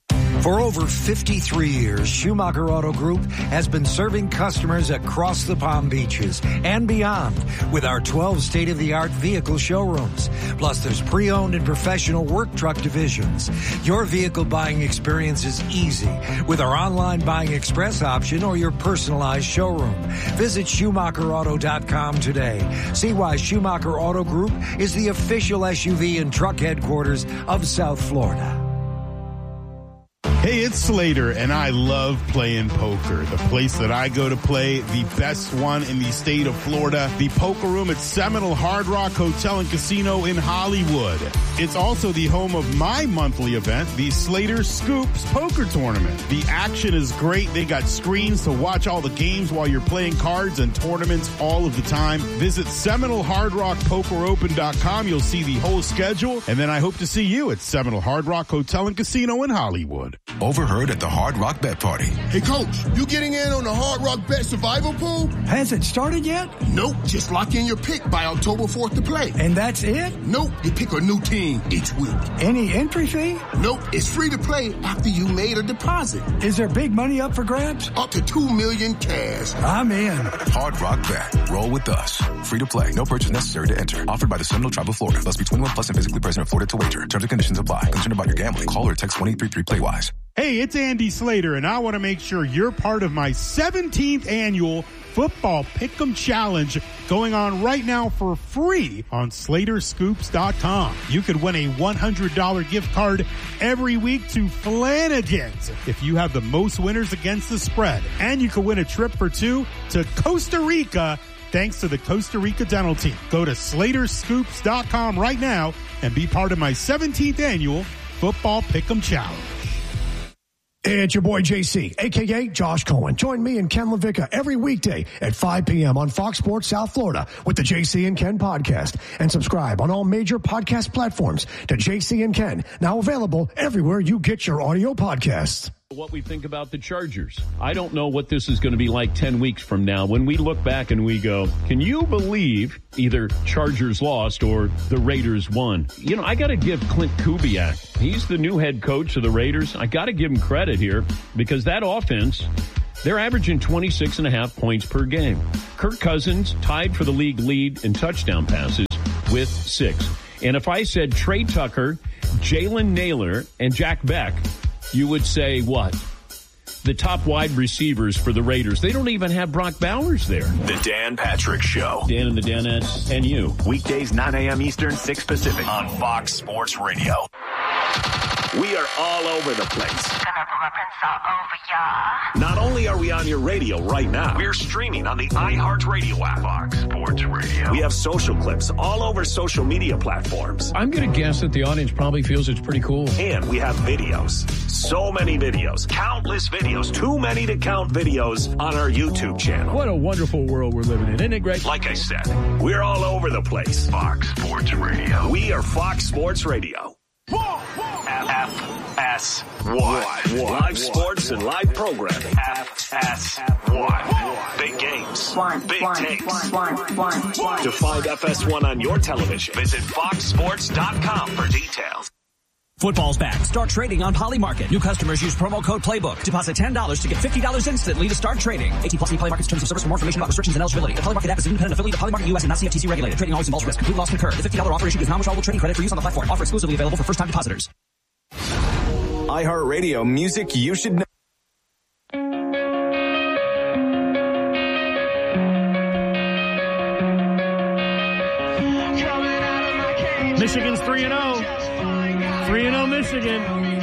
For over fifty-three years, Schumacher Auto Group has been serving customers across the Palm Beaches and beyond with our twelve state-of-the-art vehicle showrooms. Plus, there's pre-owned and professional work truck divisions. Your vehicle buying experience is easy with our online buying express option or your personalized showroom. Visit Schumacher Auto dot com today. See why Schumacher Auto Group is the official S U V and truck headquarters of South Florida. Hey, it's Slater, and I love playing poker. The place that I go to play, the best one in the state of Florida, the Poker Room at Seminole Hard Rock Hotel and Casino in Hollywood. It's also the home of my monthly event, the Slater Scoops Poker Tournament. The action is great. They got screens to watch all the games while you're playing cards and tournaments all of the time. Visit Seminole Hard Rock Poker Open dot com. You'll see the whole schedule, and then I hope to see you at Seminole Hard Rock Hotel and Casino in Hollywood. Overheard at the Hard Rock Bet Party. Hey, Coach, you getting in on the Hard Rock Bet Survival Pool? Has it started yet? Nope. Just lock in your pick by October fourth to play. And that's it? Nope. You pick a new team each week. Any entry fee? Nope. It's free to play after you made a deposit. Is there big money up for grabs? Up to two million cash. I'm in. Hard Rock Bet. Roll with us. Free to play. No purchase necessary to enter. Offered by the Seminole Tribe of Florida. Must be twenty-one plus and physically present in Florida to wager. Terms and conditions apply. Concerned about your gambling? Call or text one eight three three play wise. Hey, it's Andy Slater, and I want to make sure you're part of my seventeenth annual Football Pick'em Challenge going on right now for free on Slater Scoops dot com. You could win a one hundred dollars gift card every week to Flanagan's if you have the most winners against the spread. And you could win a trip for two to Costa Rica thanks to the Costa Rica Dental Team. Go to Slater Scoops dot com right now and be part of my seventeenth annual Football Pick'em Challenge. It's your boy J C, a k a. Josh Cohen. Join me and Ken LaVicka every weekday at five p.m. on Fox Sports South Florida with the J C and Ken podcast. And subscribe on all major podcast platforms to J C and Ken, now available everywhere you get your audio podcasts. What we think about the Chargers. I don't know what this is going to be like ten weeks from now when we look back and we go, can you believe either Chargers lost or the Raiders won? You know, I got to give Clint Kubiak. He's the new head coach of the Raiders. I got to give him credit here because that offense, they're averaging twenty-six and a half points per game. Kirk Cousins tied for the league lead in touchdown passes with six. And if I said Trey Tucker, Jalen Naylor, and Jack Beck, you would say what? The top wide receivers for the Raiders. They don't even have Brock Bowers there. The Dan Patrick Show. Dan and the Danettes and you. Weekdays, nine a.m. Eastern, six Pacific on Fox Sports Radio. We are all over the place. Not only are we on your radio right now, we're streaming on the iHeartRadio app. Fox Sports Radio. We have social clips all over social media platforms. I'm going to guess that the audience probably feels it's pretty cool. And we have videos. So many videos. Countless videos. Too many to count videos on our YouTube channel. What a wonderful world we're living in. Isn't it great? Like I said, we're all over the place. Fox Sports Radio. We are Fox Sports Radio. F S one. Live sports and live programming. F S one. Big games. Big takes. To find F S one on your television, visit fox sports dot com for details. Football's back. Start trading on Polymarket. New customers use promo code Playbook. Deposit ten dollars to get fifty dollars instantly to start trading. eighteen plus Polymarket's terms of service for more information about restrictions and eligibility. The Polymarket app is an independent affiliate of Polymarket U S and not C F T C regulated. Trading always involves risk. Complete loss concurred. The fifty dollars offer issued is non-withdrawable trading credit for use on the platform. Offer exclusively available for first-time depositors. iHeartRadio, music you should know. Michigan's three and oh. three and oh Michigan.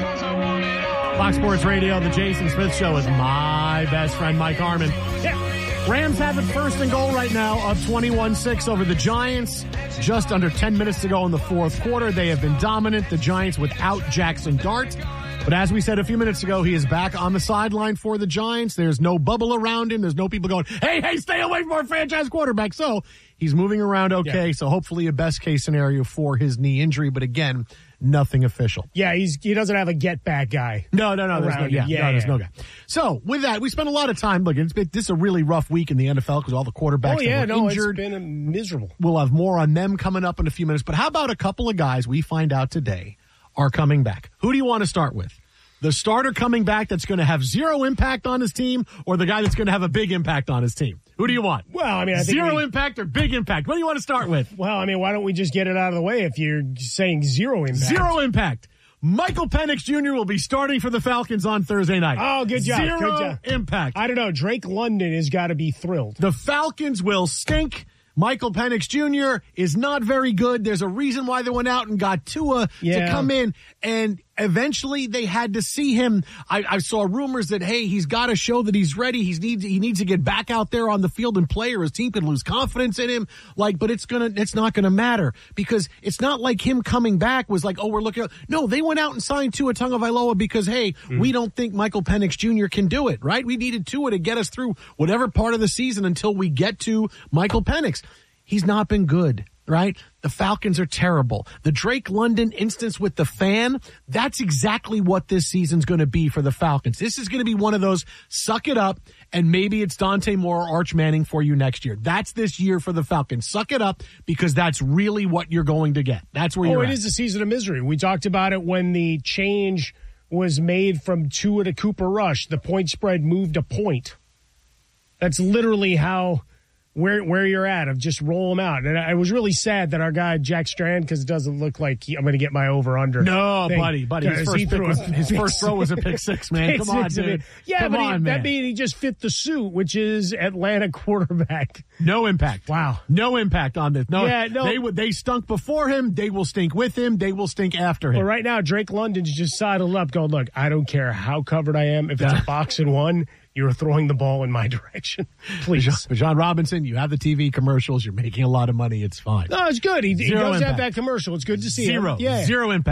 Fox Sports Radio, the Jason Smith Show is my best friend, Mike Harmon. Yeah. Rams have it first and goal right now, up twenty-one six over the Giants. Just under ten minutes to go in the fourth quarter. They have been dominant, the Giants, without Jackson Dart. But as we said a few minutes ago, he is back on the sideline for the Giants. There's no bubble around him. There's no people going, hey, hey, stay away from our franchise quarterback. So he's moving around okay. Yeah. So hopefully a best case scenario for his knee injury. But again, nothing official. Yeah, he's he doesn't have a get back guy. No, no, no. There's no, yeah, yeah, no, there's yeah. no guy. So with that, we spent a lot of time. Look, it's been, this is a really rough week in the N F L because all the quarterbacks oh, yeah, that were no, injured. It's been miserable. We'll have more on them coming up in a few minutes. But how about a couple of guys we find out today are coming back? Who do you want to start with? The starter coming back that's going to have zero impact on his team, or the guy that's going to have a big impact on his team? Who do you want? Well, I mean, I think zero we, impact or big impact? What do you want to start with? Well, I mean, why don't we just get it out of the way if you're saying zero impact? Zero impact. Michael Penix Junior will be starting for the Falcons on Thursday night. Oh, good job. Zero good job. impact. I don't know. Drake London has got to be thrilled. The Falcons will stink. Michael Penix Junior is not very good. There's a reason why they went out and got Tua yeah. to come in, and eventually they had to see him. I, I saw rumors that, hey, he's got to show that he's ready. He's needs he needs to get back out there on the field and play, or his team could lose confidence in him. Like, but it's gonna it's not gonna matter because it's not like him coming back was like, oh, we're looking. No, they went out and signed Tua Tagovailoa because, hey, mm. we don't think Michael Penix Junior can do it. Right? We needed Tua to get us through whatever part of the season until we get to Michael Penix. He's not been good, right? The Falcons are terrible. The Drake London instance with the fan, that's exactly what this season's going to be for the Falcons. This is going to be one of those suck it up, and maybe it's Dante Moore or Arch Manning for you next year. That's this year for the Falcons. Suck it up because that's really what you're going to get. That's where you're Oh, at. It is a season of misery. We talked about it when the change was made from Tua to Cooper Rush. The point spread moved a point. That's literally how... Where where you're at of just roll them out. And I was really sad that our guy, Jack Strand, because it doesn't look like he, I'm going to get my over-under. No, thing. buddy, buddy. His, first, pick was, his first throw was a pick six, man. Come on, dude. Yeah, Come but on, he, man. that means he just fit the suit, which is Atlanta quarterback. No impact. Wow. No impact on this. No, yeah, no. They, they stunk before him. They will stink with him. They will stink after him. Well, right now, Drake London's just sidled up going, look, I don't care how covered I am. If it's a box and one, you're throwing the ball in my direction. Please. But John Robinson, you have the T V commercials. You're making a lot of money. It's fine. No, it's good. He, he does impact. have that commercial. It's good to see Zero. him. Yeah. Zero impact.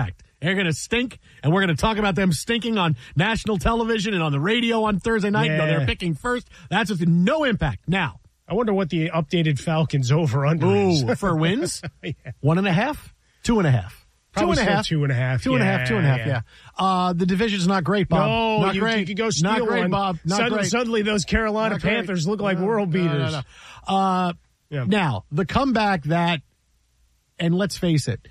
They're going to stink, and we're going to talk about them stinking on national television and on the radio on Thursday night. Yeah. No, they're picking first. That's with no impact. Now, I wonder what the updated Falcons over-under is. Ooh, for wins? yeah. One and a half? Two and a half. Probably two and a half. Two and a half. Two and a half. Yeah, Two and a half. yeah. Yeah. Uh, the division's not great, Bob. No, not you, great. you could go steal not great, one. Bob. Not Suddenly, great. suddenly those Carolina Not great. Panthers look like No, world no, beaters. no, no. Uh, Yeah. Now, the comeback that, and let's face it,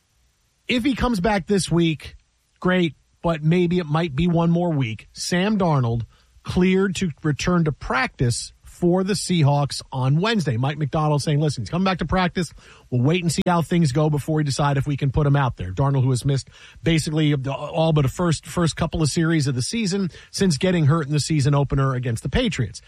if he comes back this week, great, but maybe it might be one more week. Sam Darnold cleared to return to practice for the Seahawks on Wednesday. Mike McDonald saying, listen, he's coming back to practice. We'll wait and see how things go before we decide if we can put him out there. Darnold, who has missed basically all but a first first couple of series of the season since getting hurt in the season opener against the Patriots.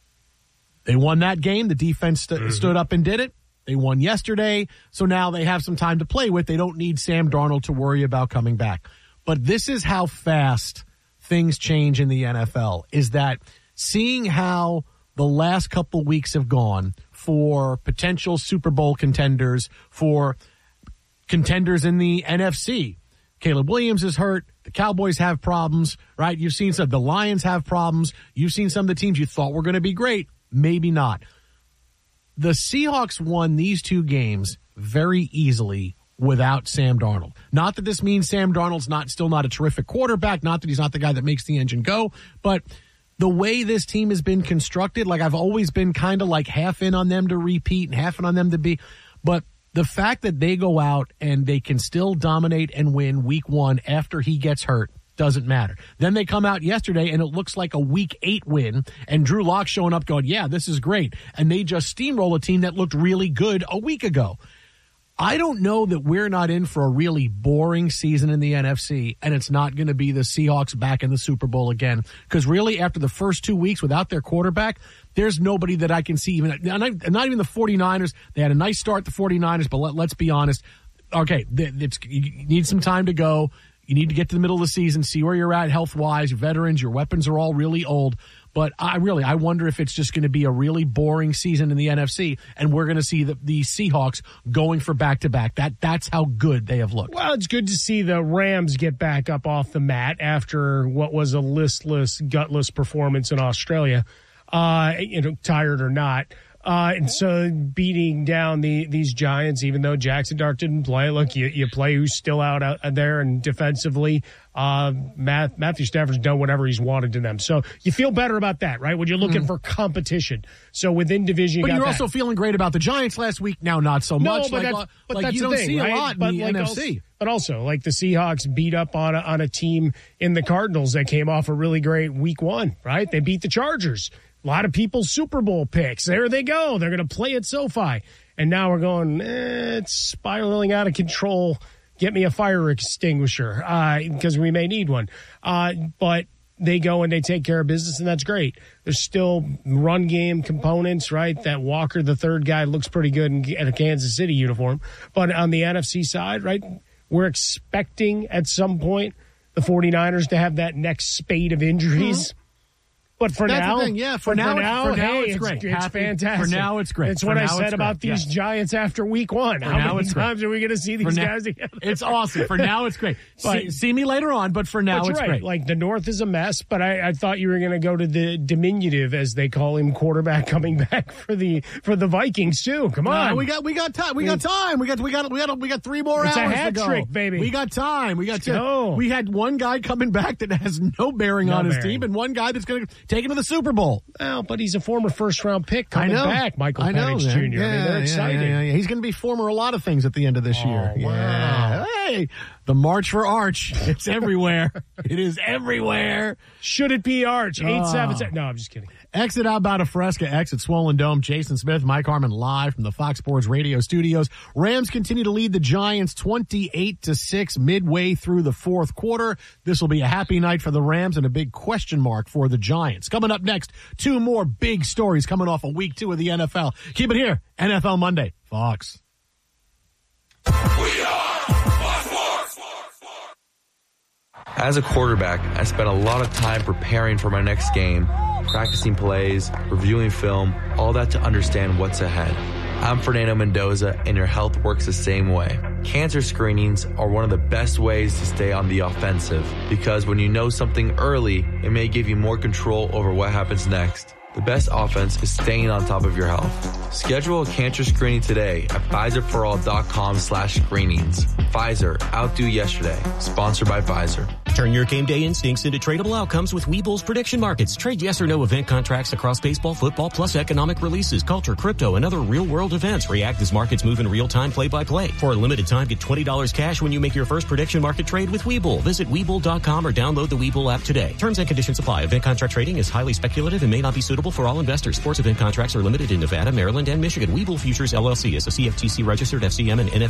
They won that game. The defense st- mm-hmm. stood up and did it. They won yesterday, so now they have some time to play with. They don't need Sam Darnold to worry about coming back. But this is how fast things change in the N F L, is that seeing how the last couple weeks have gone for potential Super Bowl contenders, for contenders in the N F C. Caleb Williams is hurt. The Cowboys have problems, right? You've seen some, the Lions have problems. You've seen some of the teams you thought were going to be great. Maybe not. The Seahawks won these two games very easily without Sam Darnold. Not that this means Sam Darnold's not still not a terrific quarterback, not that he's not the guy that makes the engine go, but the way this team has been constructed, like I've always been kind of like half in on them to repeat and half in on them to be, but the fact that they go out and they can still dominate and win week one after he gets hurt doesn't matter. Then they come out yesterday and it looks like a week eight win, and Drew Lock showing up going, yeah, this is great. And they just steamroll a team that looked really good a week ago. I don't know that we're not in for a really boring season in the N F C, and it's not going to be the Seahawks back in the Super Bowl again. Because really, after the first two weeks without their quarterback, there's nobody that I can see even, not even the 49ers. They had a nice start, the 49ers, but let, let's be honest. Okay, it's, you need some time to go. You need to get to the middle of the season, see where you're at health-wise. Your veterans, your weapons are all really old. But I really, I wonder if it's just going to be a really boring season in the N F C, and we're going to see the, the Seahawks going for back-to-back. That That's how good they have looked. Well, it's good to see the Rams get back up off the mat after what was a listless, gutless performance in Australia, uh, you know, tired or not. Uh, and so beating down the these Giants, even though Jackson Dart didn't play, look, you, you play who's still out, out there, and defensively, uh, Matt, Matthew Stafford's done whatever he's wanted to them. So you feel better about that, right? When you're looking mm. for competition. So within division, you but got you're that. also feeling great about the Giants last week. Now, not so no, much. But like, that's, but like that's you the don't thing, see right? a lot but in the like N F also, C. but also, like the Seahawks beat up on a, on a team in the Cardinals that came off a really great week one, right? They beat the Chargers. A lot of people's Super Bowl picks. There they go. They're going to play at SoFi. And now we're going, eh, it's spiraling out of control. Get me a fire extinguisher because uh, we may need one. Uh, but they go and they take care of business, and that's great. There's still run game components, right? That Walker, the third guy, looks pretty good in, in a Kansas City uniform. But on the N F C side, right, we're expecting at some point the 49ers to have that next spate of injuries. Mm-hmm. But for That's now, the thing. Yeah, for, for now, now, for now hey, it's great. It's, it's Happy, fantastic. For now, it's great. It's for what I now, said about great. these yes. Giants after week one. For How now, many it's times great. are we going to see these now, guys together? It's awesome. For now, it's great. But, see, see me later on, but for now, but it's right. great. Like, the North is a mess, but I, I thought you were going to go to the diminutive, as they call him, quarterback coming back for the for the Vikings too. Come on, no, we got we got time. We got time. We got we got we got we got three more it's hours a hat to go. trick, baby. We got time. We got Let's to, go. We had one guy coming back that has no bearing no on his bearing. team, and one guy that's going to take him to the Super Bowl. Well, but he's a former first round pick coming I know. back, Michael I know, Penix man. Junior Yeah, I mean, they're yeah, excited. Yeah, yeah, yeah. He's going to be former a lot of things at the end of this oh, year. Wow. Yeah. Hey, the March for Arch. It's everywhere. It is everywhere. Should it be Arch? Eight, oh. seven, seven. No, I'm just kidding. Exit Outbound of Fresca, exit Swollen Dome. Jason Smith, Mike Harmon live from the Fox Sports Radio studios. Rams continue to lead the Giants twenty-eight to six midway through the fourth quarter. This will be a happy night for the Rams and a big question mark for the Giants. Coming up next, two more big stories coming off of week two of the N F L. Keep it here. N F L Monday. Fox. We are Fox Sports. As a quarterback, I spent a lot of time preparing for my next game, practicing plays, reviewing film, all that to understand what's ahead. I'm Fernando Mendoza, and your health works the same way. Cancer screenings are one of the best ways to stay on the offensive, because when you know something early, it may give you more control over what happens next. The best offense is staying on top of your health. Schedule a cancer screening today at Pfizerforall.com slash screenings. Pfizer, outdo yesterday. Sponsored by Pfizer. Turn your game day instincts into tradable outcomes with Webull's prediction markets. Trade yes or no event contracts across baseball, football, plus economic releases, culture, crypto, and other real-world events. React as markets move in real time, play-by-play. For a limited time, get twenty dollars cash when you make your first prediction market trade with Webull. Visit Webull dot com or download the Webull app today. Terms and conditions apply. Event contract trading is highly speculative and may not be suitable for all investors. Sports event contracts are limited in Nevada, Maryland, and Michigan. Webull Futures, L L C is a C F T C registered F C M and N F